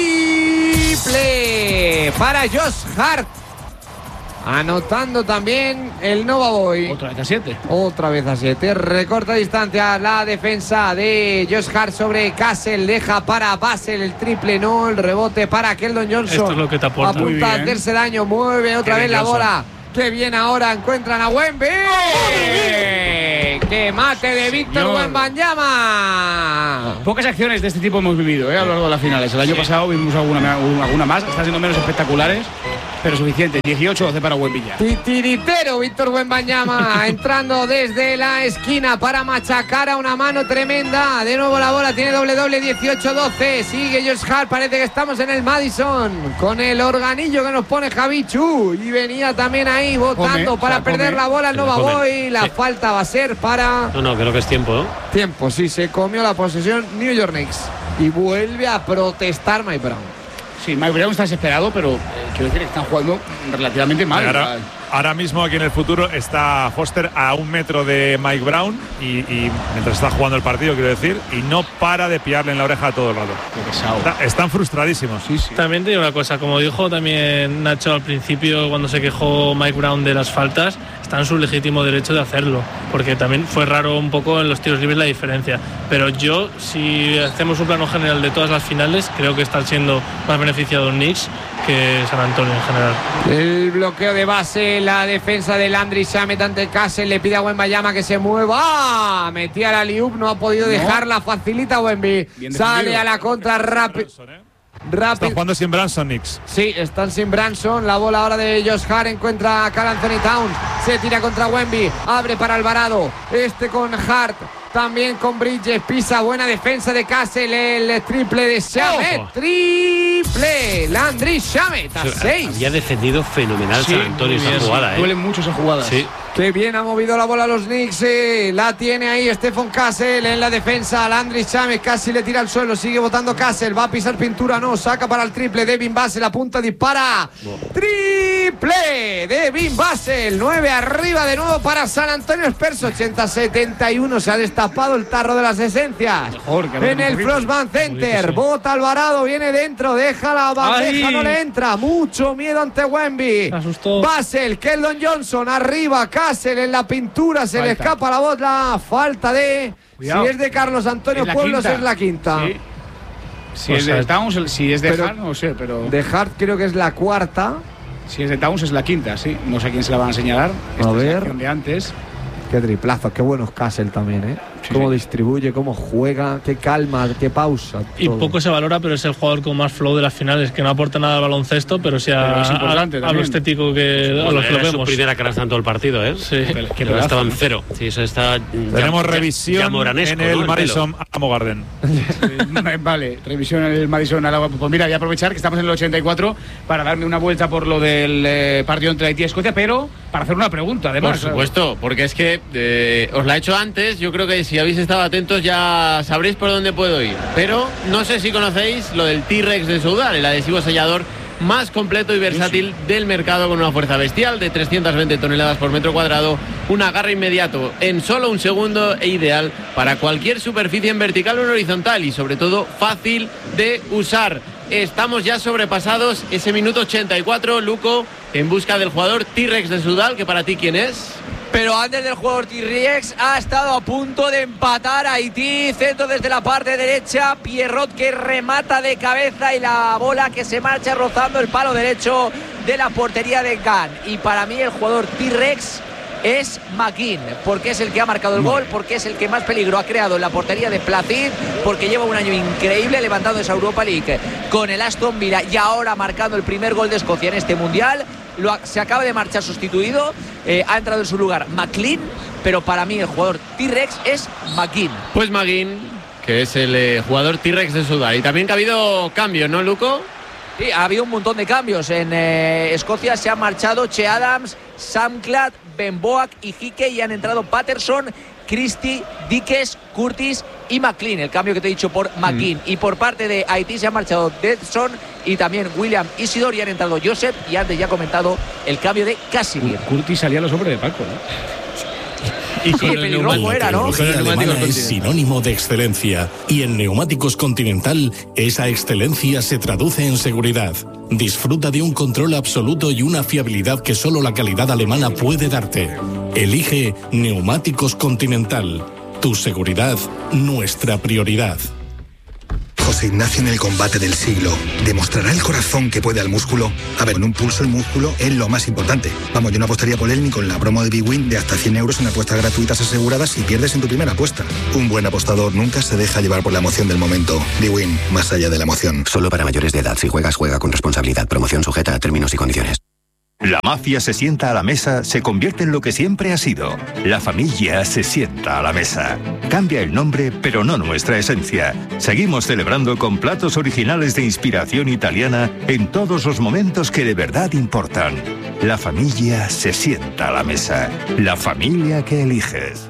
Triple para Josh Hart. Anotando también el Nova Boy. Otra vez a siete. Otra vez a siete. Recorta distancia la defensa de Josh Hart sobre Castle. Deja para Basel el triple. No, el rebote para Keldon Johnson. Esto es lo que te aporta. A punto de hacerse daño. Mueve otra vez la bola. Qué bien ahora encuentran a Wemby. ¡Qué mate de Víctor Wembanyama! Pocas acciones de este tipo hemos vivido ¿eh? a lo largo de las finales. El año sí. pasado vimos alguna, alguna más. Están siendo menos espectaculares, pero suficiente. dieciocho doce para Wemby ya. Titiritero Víctor Wembanyama entrando desde la esquina para machacar a una mano tremenda. De nuevo la bola tiene doble doble, dieciocho doce. Sigue Josh Hart. Parece que estamos en el Madison con el organillo que nos pone Javichu. Y venía también ahí votando come, para perder come. la bola el Nova Boy. La sí. falta va a ser para... No, no, creo que es tiempo, ¿no? Tiempo, sí, se comió la posesión New York Knicks. Y vuelve a protestar Mike Brown. Sí, Mike Brown está desesperado, pero eh, quiero decir que están jugando relativamente mal. Ahora, ahora mismo aquí en el futuro está Foster a un metro de Mike Brown y, y mientras está jugando el partido, quiero decir, y no para de pillarle en la oreja todo el rato. Está, están frustradísimos. Sí, sí. También te digo una cosa, como dijo también Nacho al principio cuando se quejó Mike Brown de las faltas, está en su legítimo derecho de hacerlo, porque también fue raro un poco en los tiros libres la diferencia. Pero yo, si hacemos un plano general de todas las finales, creo que están siendo más beneficiados Knicks que San Antonio en general. El bloqueo de base, la defensa de Landry Shamet ante Castle, le pide a Wembanyama que se mueva. ¡Ah! Metía la liup, no ha podido no. dejarla, facilita Wemby. Sale a la contra rápido. Rápido. Están jugando sin Branson, Knicks. Sí, están sin Branson. La bola ahora de Josh Hart. Encuentra a Karl Anthony Towns. Se tira contra Wemby. Abre para Alvarado. Este con Hart. También con Bridges. Pisa. Buena defensa de Castle. El triple de Shamet. Oh. Triple. Landry Shamet. A seis. Había defendido fenomenal sí, San Antonio esa jugada. Sí. ¿eh? Duele mucho esa jugada. Sí. Qué bien ha movido la bola a los Knicks. Eh. La tiene ahí Stephon Castle en la defensa. Landry Shamet casi le tira al suelo. Sigue botando Castle. Va a pisar pintura. No. Saca para el triple. Devin Vassell apunta, dispara. Oh. Triple. Devin Vassell. nueve arriba de nuevo para San Antonio Spurs. ochenta setenta y uno. Se ha destapado el tarro de las esencias. Mejor, en el Frostbank Center. Sí. Bota Alvarado. Viene dentro. Deja la bandeja. Ay. No le entra. Mucho miedo ante Wemby. Vassell. Keldon Johnson. Arriba. Castle en la pintura, se falta. Le escapa la voz, la falta de... Cuidado. Si es de Carlos Antonio es Pueblos quinta. Es la quinta. Sí. Si es de Towns, si es de Hart, no sé, pero... De Hart creo que es la cuarta. Si es de Towns es la quinta, sí. No sé a quién se la van a señalar. Esta a ver. Es de antes. Qué triplazo, qué buenos Castle también, ¿eh? Sí, cómo sí. distribuye, cómo juega, qué calma, qué pausa. Y todo. Poco se valora, pero es el jugador con más flow de las finales, que no aporta nada al baloncesto, pero sí a, pero es importante a, a lo estético que bueno, a los que lo vemos. Su primera canasta en todo el partido, ¿eh? Sí. Que pero estaba en cero. Sí, eso está. Tenemos ya, revisión ya en el ¿no? Madison Amo Garden. Vale, revisión en el Madison. Pues mira, voy a aprovechar que estamos en el ochenta y cuatro para darme una vuelta por lo del eh, partido entre Haití y Escocia, pero para hacer una pregunta, además. Por supuesto, claro. Porque es que eh, os la he hecho antes. Yo creo que si habéis estado atentos ya sabréis por dónde puedo ir. Pero no sé si conocéis lo del T-Rex de Soudal, el adhesivo sellador más completo y versátil sí, sí. del mercado, con una fuerza bestial de trescientas veinte toneladas por metro cuadrado, un agarre inmediato en solo un segundo e ideal para cualquier superficie en vertical o en horizontal y sobre todo fácil de usar. Estamos ya sobrepasados ese minuto ochenta y cuatro, Luco, en busca del jugador T-Rex de Soudal, que para ti ¿quién es? Pero antes del jugador T-Rex ha estado a punto de empatar a Haití. Centro desde la parte derecha. Pierrot que remata de cabeza y la bola que se marcha rozando el palo derecho de la portería de Gant. Y para mí el jugador T-Rex es McKean, porque es el que ha marcado el gol, porque es el que más peligro ha creado en la portería de Placid, porque lleva un año increíble levantando esa Europa League con el Aston Villa y ahora marcando el primer gol de Escocia en este Mundial. Lo ha, se acaba de marchar sustituido, eh, ha entrado en su lugar McLean, pero para mí el jugador T-Rex es McKean. Pues McKean, que es el eh, jugador T-Rex de Soudal. Y también que ha habido cambios, ¿no, Luco? Sí, ha habido un montón de cambios. En eh, Escocia se han marchado Che Adams, Sam Clad, Ben Boak y Hickey, y han entrado Patterson, Christie, Dickes, Curtis y McLean, el cambio que te he dicho por McKean. Mm. Y por parte de Haití se han marchado Dedson y también William Isidore, y han entrado Josep y antes ya ha comentado el cambio de Casimir. Curtis salía a los hombres de Paco, ¿no? Y sí, el pelirrojo era, ¿no? La alemana es sinónimo de excelencia y en Neumáticos Continental esa excelencia se traduce en seguridad. Disfruta de un control absoluto y una fiabilidad que solo la calidad alemana puede darte. Elige Neumáticos Continental. Tu seguridad, nuestra prioridad. José Ignacio en el combate del siglo. ¿Demostrará el corazón que puede al músculo? A ver, en un pulso el músculo es lo más importante. Vamos, yo no apostaría por él ni con la promo de Big Win de hasta cien euros en apuestas gratuitas aseguradas si pierdes en tu primera apuesta. Un buen apostador nunca se deja llevar por la emoción del momento. Big Win, más allá de la emoción. Solo para mayores de edad. Si juegas, juega con responsabilidad. Promoción sujeta a términos y condiciones. La mafia se sienta a la mesa, se convierte en lo que siempre ha sido. La familia se sienta a la mesa. Cambia el nombre, pero no nuestra esencia. Seguimos celebrando con platos originales de inspiración italiana en todos los momentos que de verdad importan. La familia se sienta a la mesa. La familia que eliges.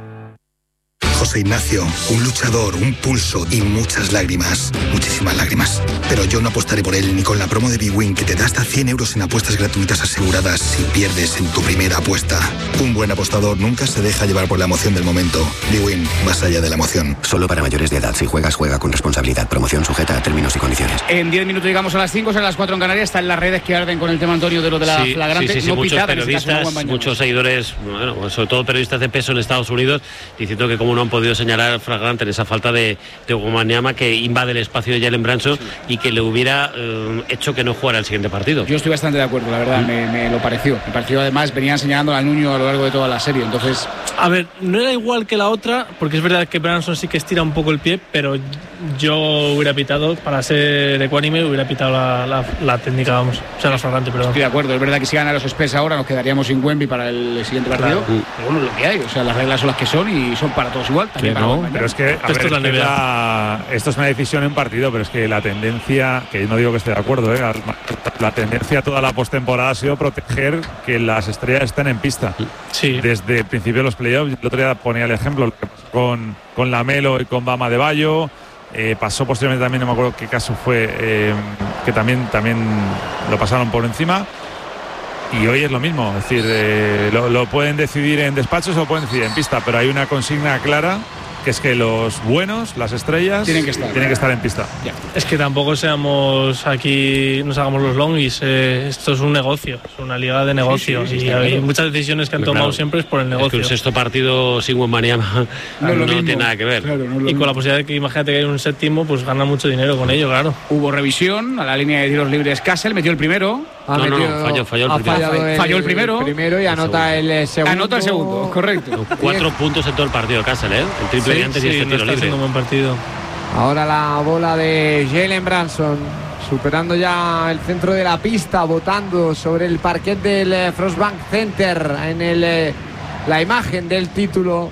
José Ignacio, un luchador, un pulso y muchas lágrimas. Muchísimas lágrimas. Pero yo no apostaré por él ni con la promo de Big Win que te da hasta cien euros en apuestas gratuitas aseguradas si pierdes en tu primera apuesta. Un buen apostador nunca se deja llevar por la emoción del momento. Big Win, más allá de la emoción. Solo para mayores de edad. Si juegas, juega con responsabilidad. Promoción sujeta a términos y condiciones. En diez minutos llegamos a las cinco, son las cuatro en Canarias. Están las redes que arden con el tema, Antonio, de lo de la sí, flagrante. Sí, sí, sí, no muchos pitada, periodistas, en este caso, muchos seguidores, bueno, sobre todo periodistas de peso en Estados Unidos, diciendo que como no han podido señalar flagrante en esa falta de, de Wembanyama que invade el espacio de Jalen Brunson sí. y que le hubiera eh, hecho que no jugara el siguiente partido. Yo estoy bastante de acuerdo, la verdad, ¿Mm? me, me lo pareció. Me pareció, además, venían señalando al Nuño a lo largo de toda la serie, entonces... A ver, no era igual que la otra, porque es verdad que Brunson sí que estira un poco el pie, pero yo hubiera pitado, para ser ecuánime, hubiera pitado la, la, la técnica, vamos, o sea, la flagrante, perdón. Estoy de acuerdo, es verdad que si gana los Spurs ahora nos quedaríamos sin Wemby para el siguiente partido, claro. Pero bueno, lo que hay, o sea, las reglas son las que son y son para todos igual, también para no, pero es que, a esto, ver, es la la, esto es una decisión en partido, pero es que la tendencia, que yo no digo que esté de acuerdo, ¿eh? la, la tendencia toda la postemporada ha sido proteger que las estrellas estén en pista. Sí. Desde el principio de los playoffs, el otro día ponía el ejemplo lo que pasó con, con Lamelo y con Bam Adebayo. Eh, pasó posteriormente también, no me acuerdo qué caso fue, eh, que también, también lo pasaron por encima. Y hoy es lo mismo, es decir, eh, lo, lo pueden decidir en despachos o lo pueden decidir en pista, pero hay una consigna clara, que es que los buenos, las estrellas, tienen que estar, tienen que estar en pista. Ya. Es que tampoco seamos aquí, nos hagamos los longis, eh, esto es un negocio, es una liga de negocio, sí, sí, sí, y hay claro. muchas decisiones que han tomado claro. siempre es por el negocio. Es que un sexto partido sin Wembanyama no, no tiene nada que ver. Claro, no y con la posibilidad de que, imagínate que hay un séptimo, pues gana mucho dinero con ello, claro. Hubo revisión a la línea de tiros libres, Kassel metió el primero. No, no, no, falló, falló el primero. El, falló el primero. El primero y anota el segundo. Anota el segundo, correcto. Cuatro puntos en todo el partido, Kassel, ¿eh? El triple sí, antes sí, y este no tiro libre. Un buen partido. Ahora la bola de Jalen Brunson, superando ya el centro de la pista, botando sobre el parquet del Frostbank Center en el, la imagen del título.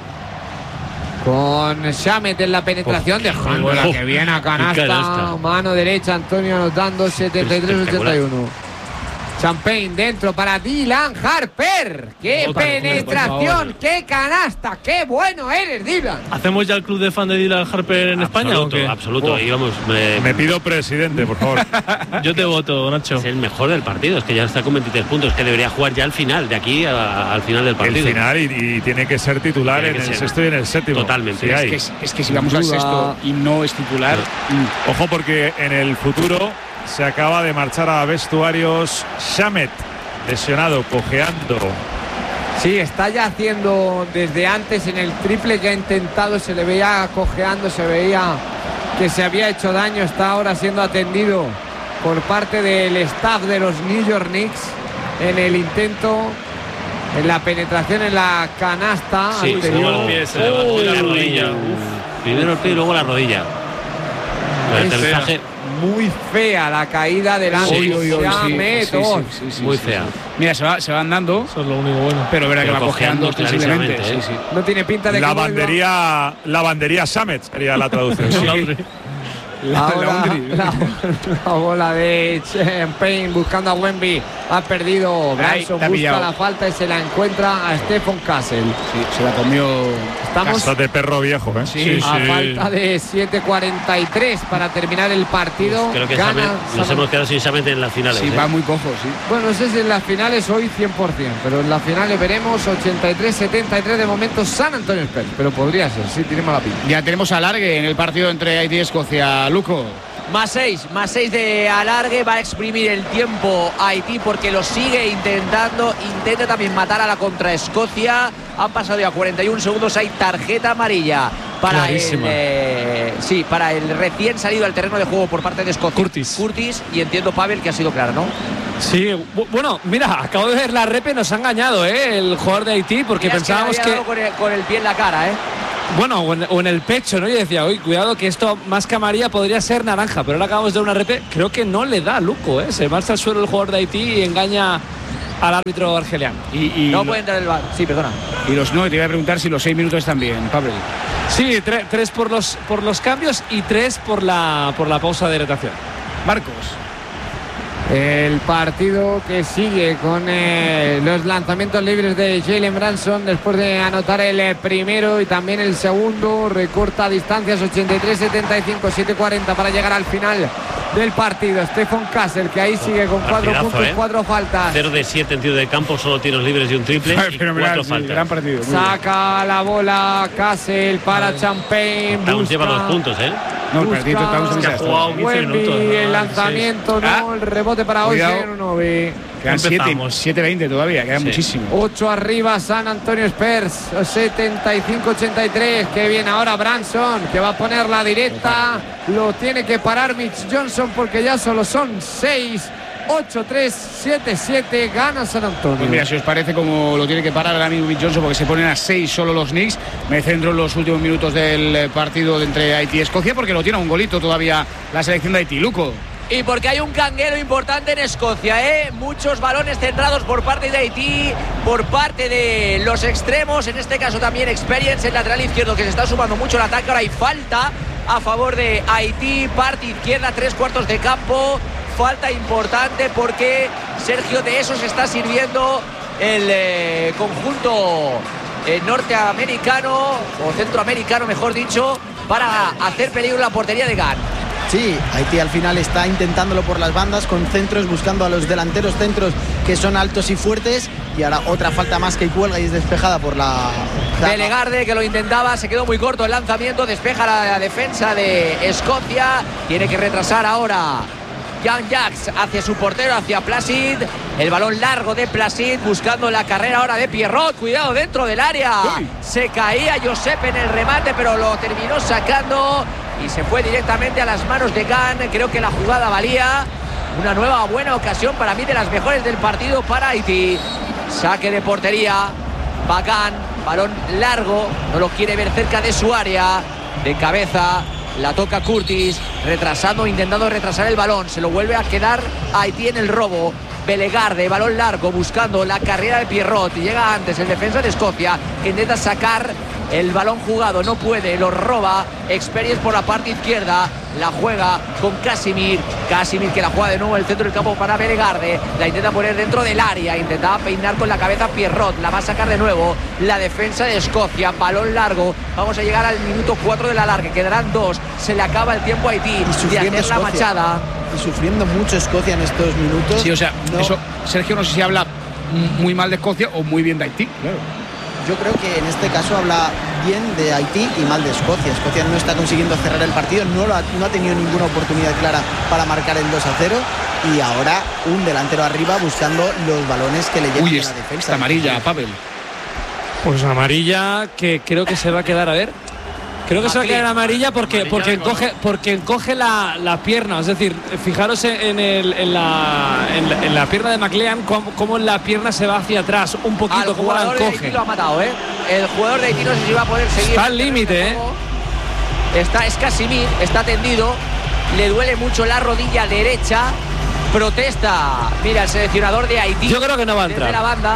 Con Shamet en la penetración, oh, dejando la que viene a canasta, canasta. Mano derecha, Antonio anotando setenta y tres ochenta y uno. Champagne dentro para Dylan Harper. ¡Qué Otra, penetración! ¡Qué canasta! ¡Qué bueno eres, Dylan! ¿Hacemos ya el club de fan de Dylan Harper en absoluto, España o qué? Absoluto, oh. vamos, me... me pido presidente, por favor. Yo te voto, Nacho. Es el mejor del partido, es que ya está con veintitrés puntos, que debería jugar ya al final, de aquí a, al final del partido. El final y, y tiene que ser titular tiene en el ser. sexto y en el séptimo. Totalmente. Sí, es, que, es, es que si vamos al sexto y no es titular... No. Ojo porque en el futuro se acaba de marchar a vestuarios Shamet. Lesionado, cojeando. Sí, está ya haciendo desde antes en el triple que ha intentado, se le veía cojeando, se veía que se había hecho daño, está ahora siendo atendido por parte del staff de los New York Knicks en el intento, en la penetración en la canasta. Sí, se lleva el pie, se levantó la rodilla. Uf. Primero el pie y luego la rodilla. El aterrizaje. Muy fea la caída del Ángel. Sí, sí, sí, sí, sí, muy sí, fea. Sí. Mira, se va, se van dando. Eso es lo único bueno. Pero verá que va cojeando ostensiblemente. ¿eh? Sí, sí. No tiene pinta de la que bandería, la bandería Shamet sería la traducción. Sí. La, Ahora, la, la, la bola de Champagne buscando a Wemby. Ha perdido Branson, busca pillado. la falta y se la encuentra a Stephen Castle. Sí, se la comió. Estamos Casa de perro viejo, ¿eh? Sí, a sí. falta de siete cuarenta y tres para terminar el partido. Creo que Gana Samet- nos San- hemos quedado sin Samet en las finales. Sí, ¿eh? va muy cojo, sí. Bueno, no sé si en las finales hoy cien por ciento, pero en las finales veremos ochenta y tres setenta y tres de momento San Antonio Spurs, pero podría ser, sí, tiene mala pinta. Ya tenemos alargue en el partido entre Haití y Escocia. Luco. Más seis, más seis de alargue, va a exprimir el tiempo Haití porque lo sigue intentando, intenta también matar a la contra Escocia. Han pasado ya cuarenta y un segundos, hay tarjeta amarilla para el, Clarísima. eh, sí, para el recién salido al terreno de juego por parte de Escocia. Curtis. Curtis, y entiendo Pavel que ha sido claro, ¿no? Sí, bu- bueno, mira, acabo de ver la repe, nos ha engañado, ¿eh? El jugador de Haití, porque Mira, es pensábamos le que. había dado con el, con el pie en la cara, ¿eh? Bueno, o en, o en el pecho, ¿no? Yo decía, oye, cuidado que esto más que amarilla podría ser naranja, pero ahora acabamos de ver una repe, creo que no le da Luco, ¿eh? Se marcha al suelo el jugador de Haití y engaña al árbitro argeliano. Y, y No lo- puede entrar el bar. Sí, perdona. y los no, te iba a preguntar si los seis minutos están bien, Pablo. Sí, tre- tres por los, por los cambios y tres por la, por la pausa de hidratación. Marcos. El partido que sigue con eh, los lanzamientos libres de Jalen Branson después de anotar el eh, primero y también el segundo. Recorta distancias ochenta y tres setenta y cinco, siete cuarenta para llegar al final del partido. Stephen Castle, que ahí sigue con cuatro Partidazo, puntos, ¿eh? cuatro faltas. cero de siete en tiro de campo, solo tiros libres y un triple. y Fenomenal, cuatro sí, faltas. gran partido. muy bien. Saca la bola Castle para Champagne. Towns lleva busca- dos puntos, ¿eh? No, el partido busca Towns que ha jugado quince Wemby, minutos, ¿no? el lanzamiento, no, Ah. el rebote para hoy. Cuidado. Unovi. Quedan siete, Empezamos. siete veinte todavía, quedan Sí. muchísimo. ocho arriba San Antonio Spurs, setenta y cinco ochenta y tres. Que viene ahora Branson, que va a poner la directa. Lo tiene que parar Mitch Johnson porque ya solo son seis. ocho tres, siete siete. Gana San Antonio. Pues mira, si os parece como lo tiene que parar ahora mismo Mitch Johnson, porque se ponen a seis solo los Knicks. Me centro en los últimos minutos del eh, partido de entre Haití y Escocia, porque lo tiene a un golito todavía la selección de Haití. Luco. Y porque hay un canguero importante en Escocia, ¿eh? Muchos balones centrados por parte de Haití, por parte de los extremos, en este caso también Experience, el lateral izquierdo, que se está sumando mucho el ataque. Ahora hay falta a favor de Haití, parte izquierda, tres cuartos de campo. Falta importante porque Sergio de eso se está sirviendo el eh, conjunto eh, norteamericano, o centroamericano mejor dicho, para hacer peligro en la portería de Gant. Sí, Haití al final está intentándolo por las bandas con centros, buscando a los delanteros centros que son altos y fuertes. Y ahora otra falta más que cuelga y es despejada por la... Belegarde, que lo intentaba, se quedó muy corto el lanzamiento, despeja la, la defensa de Escocia, tiene que retrasar ahora Jan Jacks hacia su portero, hacia Placid, el balón largo de Placid buscando la carrera ahora de Pierrot, cuidado dentro del área. Uy. Se caía Josep en el remate, pero lo terminó sacando y se fue directamente a las manos de Gant. Creo que la jugada valía. Una nueva buena ocasión, para mí de las mejores del partido para Haití. Saque de portería, Bacán, balón largo, no lo quiere ver cerca de su área, de cabeza, la toca Curtis, retrasando, intentando retrasar el balón, se lo vuelve a quedar Haití en el robo. Belegarde, balón largo, buscando la carrera de Pierrot, llega antes el defensa de Escocia, que intenta sacar el balón jugado, no puede, lo roba. Experience por la parte izquierda, la juega con Casimir, Casimir que la juega de nuevo en el centro del campo para Belegarde, la intenta poner dentro del área, intentaba peinar con la cabeza Pierrot, la va a sacar de nuevo la defensa de Escocia, balón largo, vamos a llegar al minuto cuatro del alargue, quedarán dos, se le acaba el tiempo a Haití de hacer la Escocia. machada. Y sufriendo mucho Escocia en estos minutos. Sí, o sea, no. eso, Sergio, no sé si habla muy mal de Escocia o muy bien de Haití. Claro. Yo creo que en este caso habla bien de Haití y mal de Escocia. Escocia no está consiguiendo cerrar el partido, no, lo ha, no ha tenido ninguna oportunidad clara para marcar el dos a cero y ahora un delantero arriba buscando los balones que le llegan Uy, a la defensa. esta amarilla, Pavel. Pues amarilla que creo que se va a quedar, a ver. Creo que se va a quedar amarilla porque, Amarilla porque no. encoge, porque encoge la, la pierna. Es decir, fijaros en, el, en, la, en, la, en la pierna de McLean, cómo, cómo la pierna se va hacia atrás, un poquito, Al cómo la jugador de Haití encoge. lo ha matado, ¿eh? El jugador de Haití no sé si va a poder seguir. Está al límite, ¿eh? Está, es Casimir, está tendido, le duele mucho la rodilla derecha, protesta, mira, el seleccionador de Haití. Yo creo que no va a desde entrar. la banda.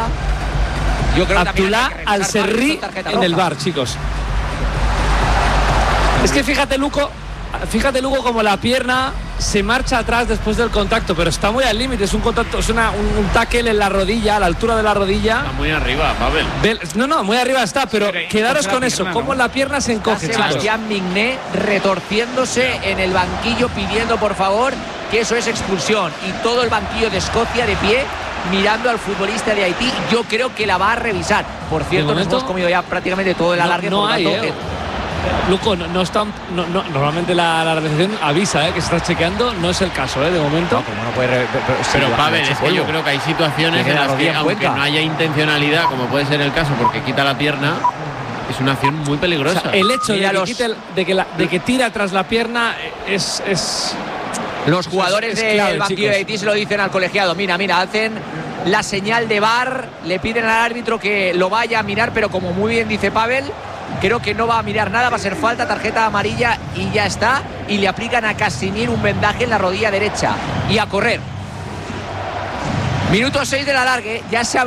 Yo creo que también Abdullah hay que revisar Al-Serri tarjeta en el roja. bar, chicos. Es que fíjate, Luco, fíjate Lugo como la pierna se marcha atrás después del contacto, pero está muy al límite, es un contacto, es una, un, un tackle en la rodilla, a la altura de la rodilla. Está muy arriba, Pavel. No, no, muy arriba está, pero sí, quedaros con eso, pierna, cómo ¿no? la pierna se encoge. Está Sebastián Migné retorciéndose en el banquillo pidiendo por favor que eso es expulsión, y todo el banquillo de Escocia de pie mirando al futbolista de Haití. Yo creo que la va a revisar. Por cierto, nos hemos comido ya prácticamente todo el alargue. No, no por hay, tanto, eh. Luco, no, no está, no, no, normalmente la, la realización avisa eh, que se está chequeando, no es el caso eh, de momento. No, como no puede re, pero, pero, pero Pavel, es que yo creo que hay situaciones en las que, aunque no haya intencionalidad, como puede ser el caso, porque quita la pierna, es una acción muy peligrosa. O sea, el hecho de que, los... quite el, de, que la, de que tira tras la pierna es... es los jugadores es, es clave, del banquillo de Haití se lo dicen al colegiado. Mira, mira, hacen la señal de V A R, le piden al árbitro que lo vaya a mirar, pero como muy bien dice Pavel, creo que no va a mirar nada, va a ser falta, tarjeta amarilla y ya está. Y le aplican a Casimir un vendaje en la rodilla derecha. Y a correr. Minuto seis del alargue, ya se ha